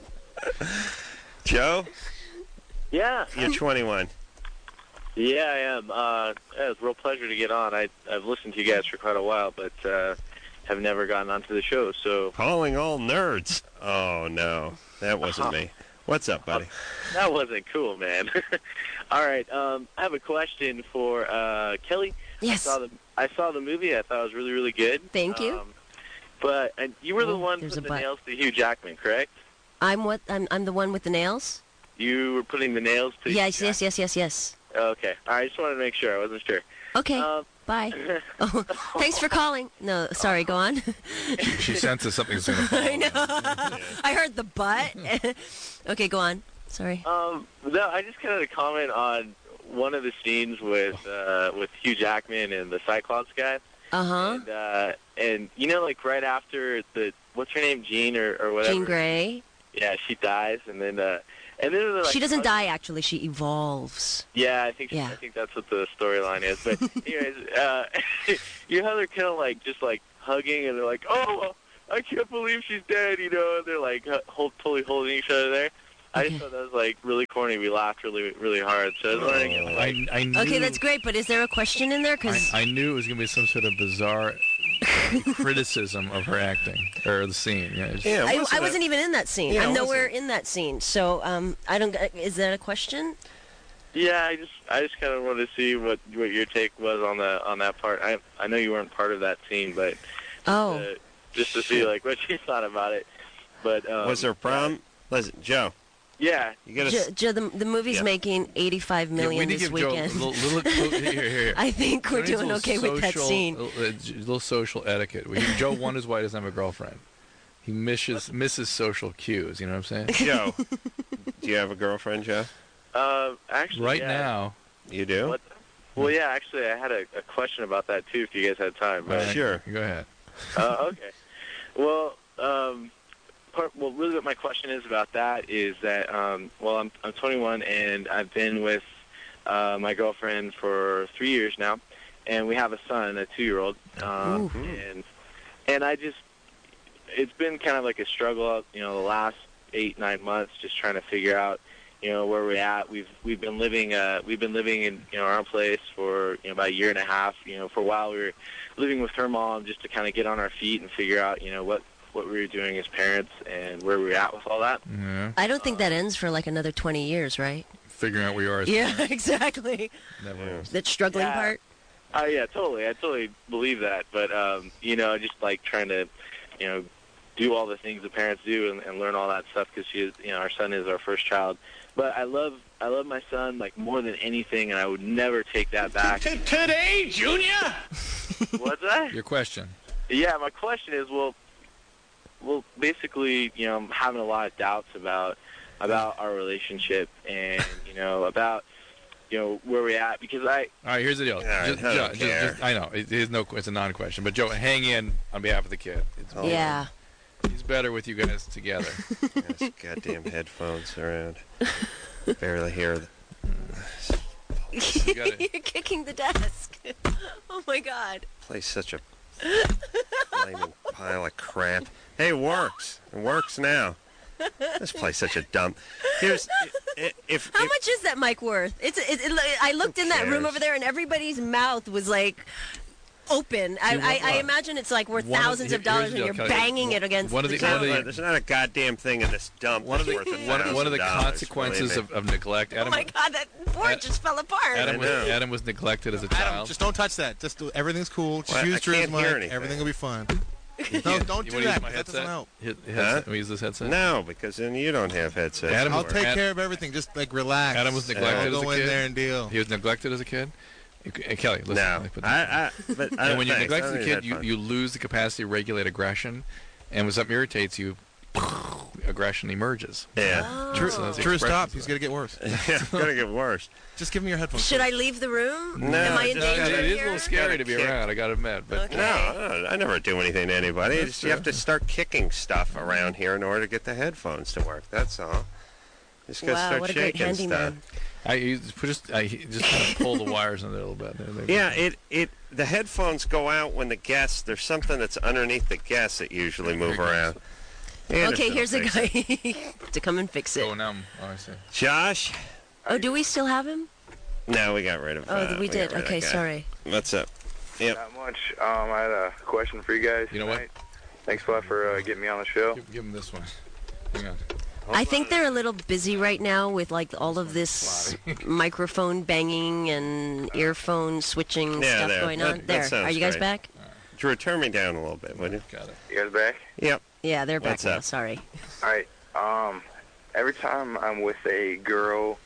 Joe,
Yeah,
you're twenty-one.
yeah, I am. Uh, yeah, it's a real pleasure to get on. I, I've listened to you guys for quite a while, but uh, have never gotten onto the show. So
Calling all nerds. Oh, no. That wasn't me. What's up, buddy?
that wasn't cool, man. All right, um, I have a question for uh, Kelly.
Yes.
I saw the I saw the movie. I thought it was really, really good.
Thank you.
Um, but and you were the
Oh,
one
there's
putting
a
the
but.
nails to Hugh Jackman, correct?
I'm what? I'm. I'm the one with the nails.
You were putting the nails to.
Yes.
Hugh
Yes. Yes. Yes. Yes.
Jackman? Okay. All right. I just wanted to make sure. I wasn't sure.
Okay.
Um,
Bye. Oh, thanks for calling. No, sorry. Go on.
she senses something's going to fall.
I know. I heard the butt. Okay, go on. Sorry.
Um, no, I just kind of comment on one of the scenes with uh, with Hugh Jackman and the Cyclops guy.
Uh-huh.
And, uh, and you know, like right after the what's her name, Jean or, or whatever.
Jean Grey.
Yeah, she dies, and then uh, and then they're like,
she doesn't die. Actually, she evolves.
Yeah, I think she,
Yeah.
I think that's what the storyline is. But anyways, uh, you know how they're kind of like just like hugging, and they're like, oh, I can't believe she's dead, you know, and they're like uh, hold, totally holding each other there. I just thought that was like really corny. We laughed really, really hard. So I was wondering, if, like,
I, I knew,
Okay, that's great. But is there a question in there? Because
I, I knew it was going to be some sort of bizarre criticism of her acting or the scene. Yeah, it's-
Yeah,
I,
wasn't
I
it-
wasn't even in that scene.
Yeah,
I'm
it
nowhere
wasn't-
in that scene. So um, I don't. Is that a question?
yeah, I just, I just kind of wanted to see what what your take was on the on that part. I I know you weren't part of that scene, but
Oh.
uh, just to see like what you thought about it. But um,
Was there a problem? Listen, Joe,
Yeah.
you got
Joe,
to.
Joe, the, the movie's
Yeah.
making eighty-five
Yeah,
million
we need to
this
give Joe a
weekend.
little, little, little here, here, here.
I think we're
Joe needs a
doing
little
okay with that
social-
scene.
A little, a little social etiquette. We, Joe, one is why he doesn't have a girlfriend. He misses misses social cues. You know what I'm saying?
Joe, do you have a girlfriend, Joe?
Uh, actually,
Right
yeah.
now,
You do?
What? Well, yeah. Actually, I had a, a question about that too. If you guys had time.
all
But,
right,
Sure.
Go ahead.
uh, okay. Well, um, part, well, really, what my question is about that is that, um, well, I'm I'm twenty-one and I've been with uh, my girlfriend for three years now, and we have a son, a two-year-old, um, and and I just, it's been kind of like a struggle, you know, the last eight nine months, just trying to figure out, you know, where we're at. We've we've been living uh we've been living in you know our own place for you know about a year and a half. You know, for a while we were living with her mom just to kind of get on our feet and figure out you know what what we were doing as parents and where we were at with all that.
Yeah.
I don't think that ends for like another twenty years, right?
Figuring out where you are. Is
Yeah, exactly.
Never ends.
That struggling
Yeah.
part.
Oh yeah, totally. I totally believe that. But um, you know, just like trying to, you know, do all the things that parents do and, and learn all that stuff because she is, you know, our son is our first child. But I love, I love my son like more than anything, and I would never take that back.
Today, Junior?
What's that?
Your question.
Yeah, my question is, well, well, basically, you know, I'm having a lot of doubts about about our relationship and you know about you know where we're at because I.
All right, here's the deal.
All right,
Just-
I don't
Joe, just-
care.
just- I know it is no, it's a non-question, but Joe, hang in on behalf of the kid. It's,
Oh.
Yeah.
He's better with you guys together.
Those goddamn headphones around. Barely hear the.
You gotta-
You're kicking the desk. Oh my God.
Play such a flaming pile of crap. Hey, it works. It works now. This place such a dump. Here's if, if
How
if-
much is that mic worth? It's. It, it, I looked in that room
cares?
over there, and everybody's mouth was like open. I,
See,
I, I
what-
imagine it's like worth
One of-
thousands of
here-
dollars,
here's the
and
deal,
you're
Kelly.
banging it against
One of
the
the- one of
counter.
the-
there's not a goddamn thing in this dump
One of the
that's worth a
one, one of the
thousand dollars,
consequences
believe
of,
me.
of neglect.
Oh
Adam,
my God, that board
Ad-
just fell apart.
Adam,
I
was,
know.
Adam was neglected as a
Adam,
child.
just don't touch that. Just do, everything's cool. Just
Well,
use
I
Drew's
can't hear
mic.
anything.
Everything will be fine. No,
You
don't
wanna
do
use
that.
my
That doesn't
headset?
help.
Hit,
Huh?
headset. Can we use this headset?
No, because then you don't have headsets.
Adam-
I'll take
Ad-
care of everything. Just like relax.
Adam was neglected
Don't
as a
go in
kid?
there and deal.
He was neglected as a kid. Hey, Kelly, listen.
No,
let me put
I,
this-
I, but I
and
don't
when you
thanks.
neglect
I
the
don't
kid,
need
you,
headphones.
you lose the capacity to regulate aggression, and when something irritates you, aggression emerges.
Yeah.
Drew,
So that's the
Drew,
expression
stop.
for
He's
that.
gonna get worse.
Yeah, it's gonna get worse.
Just give him your headphones.
Should I leave the room?
No,
Am I in
just-
danger
it is a
here?
little scary to be
Gotta kick.
around. I got to admit, but
Okay.
No, I, I never do anything to anybody.
That's
Just, you have
true.
to start kicking stuff around here in order to get the headphones to work. That's all. Just gotta
Wow,
start
what a great
shaking stuff.
handyman.
I you just put just I just kind of pull the wires in there a little bit. There, there.
Yeah, it it the headphones go out when the guests. There's something that's underneath the guests that usually move
There it
around.
Okay,
Anderson
here's a
will fix it.
guy to come and fix it.
Oh, now I'm, oh, I see.
Josh.
Oh, do we still have him?
No, we got rid of.
Oh,
uh,
we
got
did.
rid of
Okay,
that guy.
sorry.
What's up? Yep.
Not much. Um, I had a question for you guys.
You know what?
tonight. Thanks a lot for uh, getting me on the show.
Give, give him this one. Hang on.
I think they're a little busy right now with like all of this microphone banging and earphone switching
Yeah,
stuff
there.
going
That-
on.
that
There,
sounds
are you guys
great.
back?
Drew, turn me down a little bit, would you?
Got it.
You guys back?
Yep.
Yeah, they're back
What's
now.
up?
Sorry.
All right. Um, every time I'm with a girl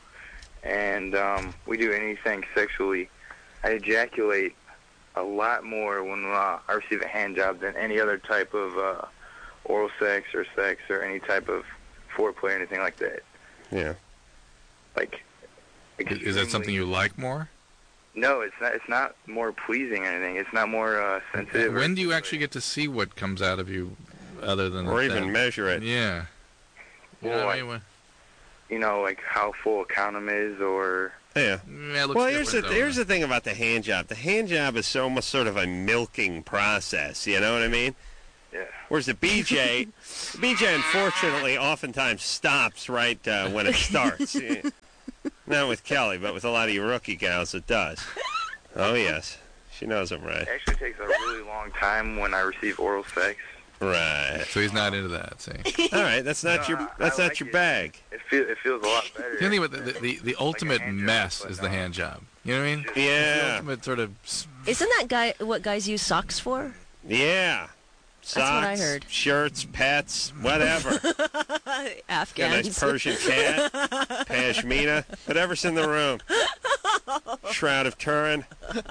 and um, we do anything sexually, I ejaculate a lot more when uh, I receive a hand job than any other type of uh, oral sex or sex or any type of foreplay or anything like that.
Yeah.
Like,
Is, is that something you like more?
No, it's not. It's not more pleasing or anything. It's not more uh, sensitive.
When do you actually get to see what comes out of you, other than
or
that?
even measure it?
Yeah. You know
Well,
what I
like,
mean?
you know, like how full a condom is, or
Yeah.
Yeah, it looks
Well, here's the
different, though.
here's the thing about the hand job. The hand job is so much sort of a milking process. You know what I mean?
yeah.
Whereas the B J, the B J unfortunately oftentimes stops right uh, when it starts. Yeah. Not with Kelly, but with a lot of you rookie gals, it does. Oh yes, she knows I'm right.
It actually takes a really long time when I receive oral sex.
Right.
So he's not into that. See.
All right, that's not
No,
your
I-
that's
I
not
like
your
it.
bag.
It feels it feels a lot better.
The, only, the, the, the, the ultimate
hand job,
mess
but
is
no.
the hand job. You know what I mean?
Yeah.
It's the ultimate sort of. s-
Isn't that guy what guys use socks for?
Yeah. Socks,
what I heard.
shirts, pets, whatever. Got a
Afghans.
nice Persian cat, pashmina, whatever's in the room. Shroud of Turin.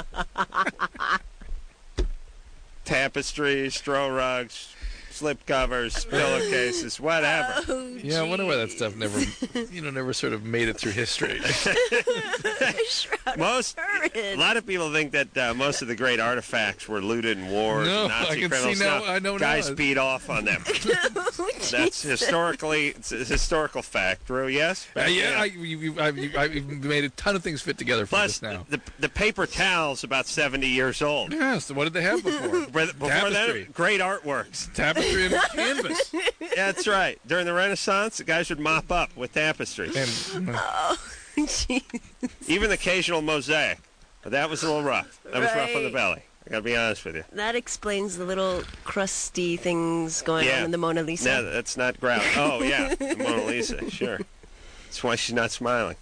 Tapestries, straw rugs, slip covers, pillowcases, whatever.
Oh,
Yeah, I wonder why that stuff never, you know, never sort of made it through history.
Most, a lot of people think that uh, most of the great artifacts were looted in wars.
No,
and Nazi
I can
criminals.
see now-
No,
I know now.
guys beat off on them. That's historically, it's a historical fact. Drew, yes?
Uh, yeah, I, you, you, I, you, I, you've made a ton of things fit together for
Plus,
this now.
the the paper towel's about seventy years old.
Yes, what did they have before?
Before
Tapestry.
that, great artworks.
Tapestry and canvas.
That's right. During the Renaissance, the guys would mop up with tapestry.
And,
Oh, jeez.
Even the occasional mosaic. But that was a little rough. That was rough on the
Right.
belly. I got to be honest with you.
That explains the little crusty things going
Yeah.
on in the Mona Lisa.
No, that's not grout. Oh, yeah. The Mona Lisa, sure. That's why she's not smiling.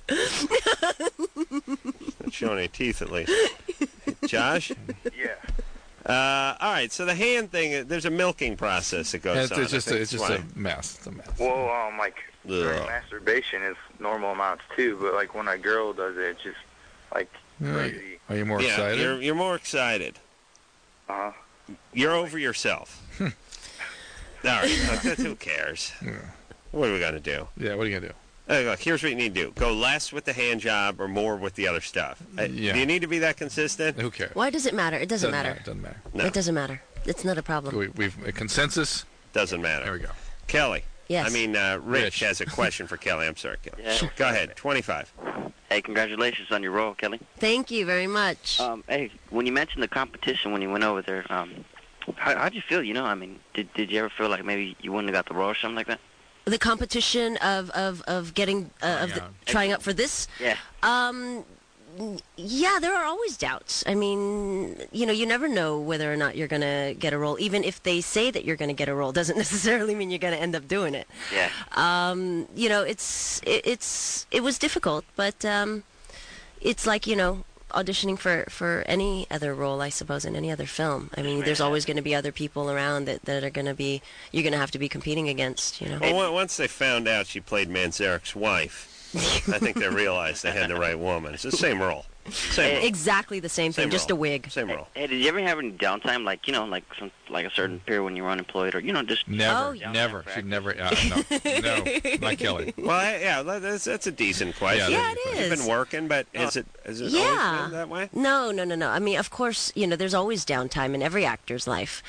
Not showing any teeth, at least. Josh?
Yeah.
Uh, all right, so the hand thing, there's a milking process that goes
it's,
on.
it's just,
I
a,
think
it's just
that's
a mess. It's a mess.
Well, um, like during
Ugh.
masturbation is normal amounts too, but like when a girl does it, it's just like
Yeah,
crazy.
Are you more
yeah,
excited?
You're, you're more excited.
Uh huh.
You're over yourself. All right, look, that's- who cares?
Yeah.
What are we going to do?
Yeah, what are you going to do?
Hey, look, here's what you need to do. Go less with the hand job or more with the other stuff. Uh,
Yeah.
Do you need to be that consistent?
Who cares?
Why does it matter? It doesn't, matter.
It doesn't matter.
No,
It doesn't matter. It's not a problem.
We, we've a consensus.
doesn't matter.
There we go.
Kelly.
Yes.
I mean, uh, Rich,
Rich.
has a question for Kelly. I'm sorry, Kelly.
Yeah.
Go ahead, twenty-five.
Hey, congratulations on your role, Kelly.
Thank you very much.
Um, hey, when you mentioned the competition when you went over there, um, how, how'd you feel? You know, I mean, did did you ever feel like maybe you wouldn't have got the role or something like that?
The competition of of of getting uh, of the,
Yeah.
trying out for this.
Yeah.
Um, yeah, there are always doubts. I mean, you know, you never know whether or not you're going to get a role. Even if they say that you're going to get a role, doesn't necessarily mean you're going to end up doing it.
Yeah.
Um, you know, it's it, it's it was difficult, but um, it's like, you know, auditioning for, for any other role, I suppose, in any other film. I mean, there's always going to be other people around that, that are going to be you're going to have to be competing against. You know.
Well, on- once they found out she played Manzarek's wife, I think they realized they had the right woman. It's the same role. Same role.
Exactly the same thing,
Same
just
role.
a wig.
Same role.
Hey, did you ever have any downtime, like you know, like some like a certain period when you were unemployed, or you know, just
Never,
Oh, yeah.
never. She'd never. Uh, no, no, not Kelly.
Well, I- yeah, that's, that's a decent question.
Yeah,
it
You've
is.
been working, but is it is it
Yeah.
always been that way?
No, no, no, no. I mean, of course, you know, there's always downtime in every actor's life.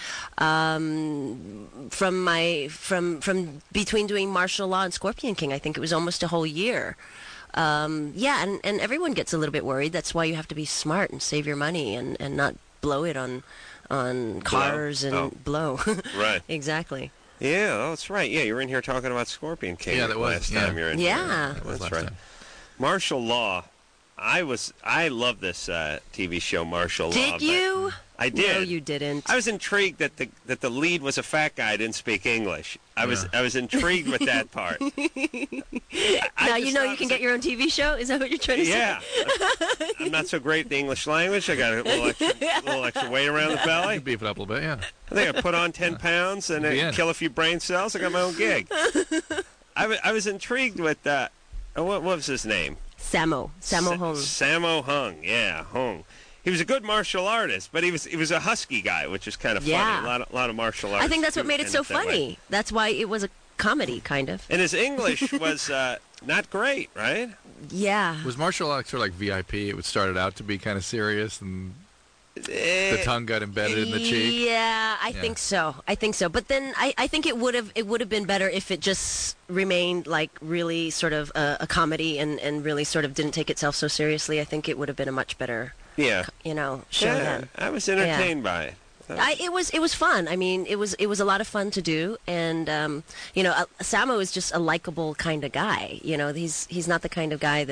Um, from my from from between doing martial law and Scorpion King, I think it was almost a whole year. Um, yeah, and, and everyone gets a little bit worried. That's why you have to be smart and save your money and, and not blow it on on cars and
Oh.
blow.
Right.
Exactly.
Yeah, oh, that's right. Yeah, you were in here talking about Scorpion King
Yeah, that was,
last
yeah.
time you were in
Yeah.
here.
That was
That's
last
right.
time.
Martial Law. I was I love this uh, T V show, Martial Law.
Did
but
you?
I did.
No, you didn't.
I was intrigued that the that the lead was a fat guy, didn't speak English. I was I was intrigued with that part. I- I
now
just
you know
thought
you
it
can
was
get your own T V show. Is that what you're trying to
Yeah,
say?
I'm not so great at the English language. I got a little extra, little extra weight around the
You
belly.
could beef it up a little bit, yeah.
I think I put on ten pounds and
Be
then
in.
kill a few brain cells. I got my own gig. I wa- I was intrigued with uh, uh, what, what was his name?
Sammo. Sammo
Sa-
Hung.
Sammo Hung. Yeah, Hung. He was a good martial artist, but he was he was a husky guy, which is kind of funny.
Yeah.
A lot of, lot of martial artists.
I think that's what
do
made it
end
so
up that way.
funny. That's why it was a comedy, kind of.
And his English was uh, not great, right?
Yeah.
Was martial arts sort of like V I P? It would started out to be kind of serious, and the tongue got embedded in the cheek.
Yeah, I
Yeah.
think so. I think so. But then I, I think it would have it would have been better if it just remained like really sort of a, a comedy and, and really sort of didn't take itself so seriously. I think it would have been a much better,
Yeah.
you know, show
Yeah,
then.
I was entertained by it.
I, it was it was fun. I mean, it was it was a lot of fun to do, and um, you know, uh, Samo is just a likable kind of guy. You know, he's he's not the kind of guy that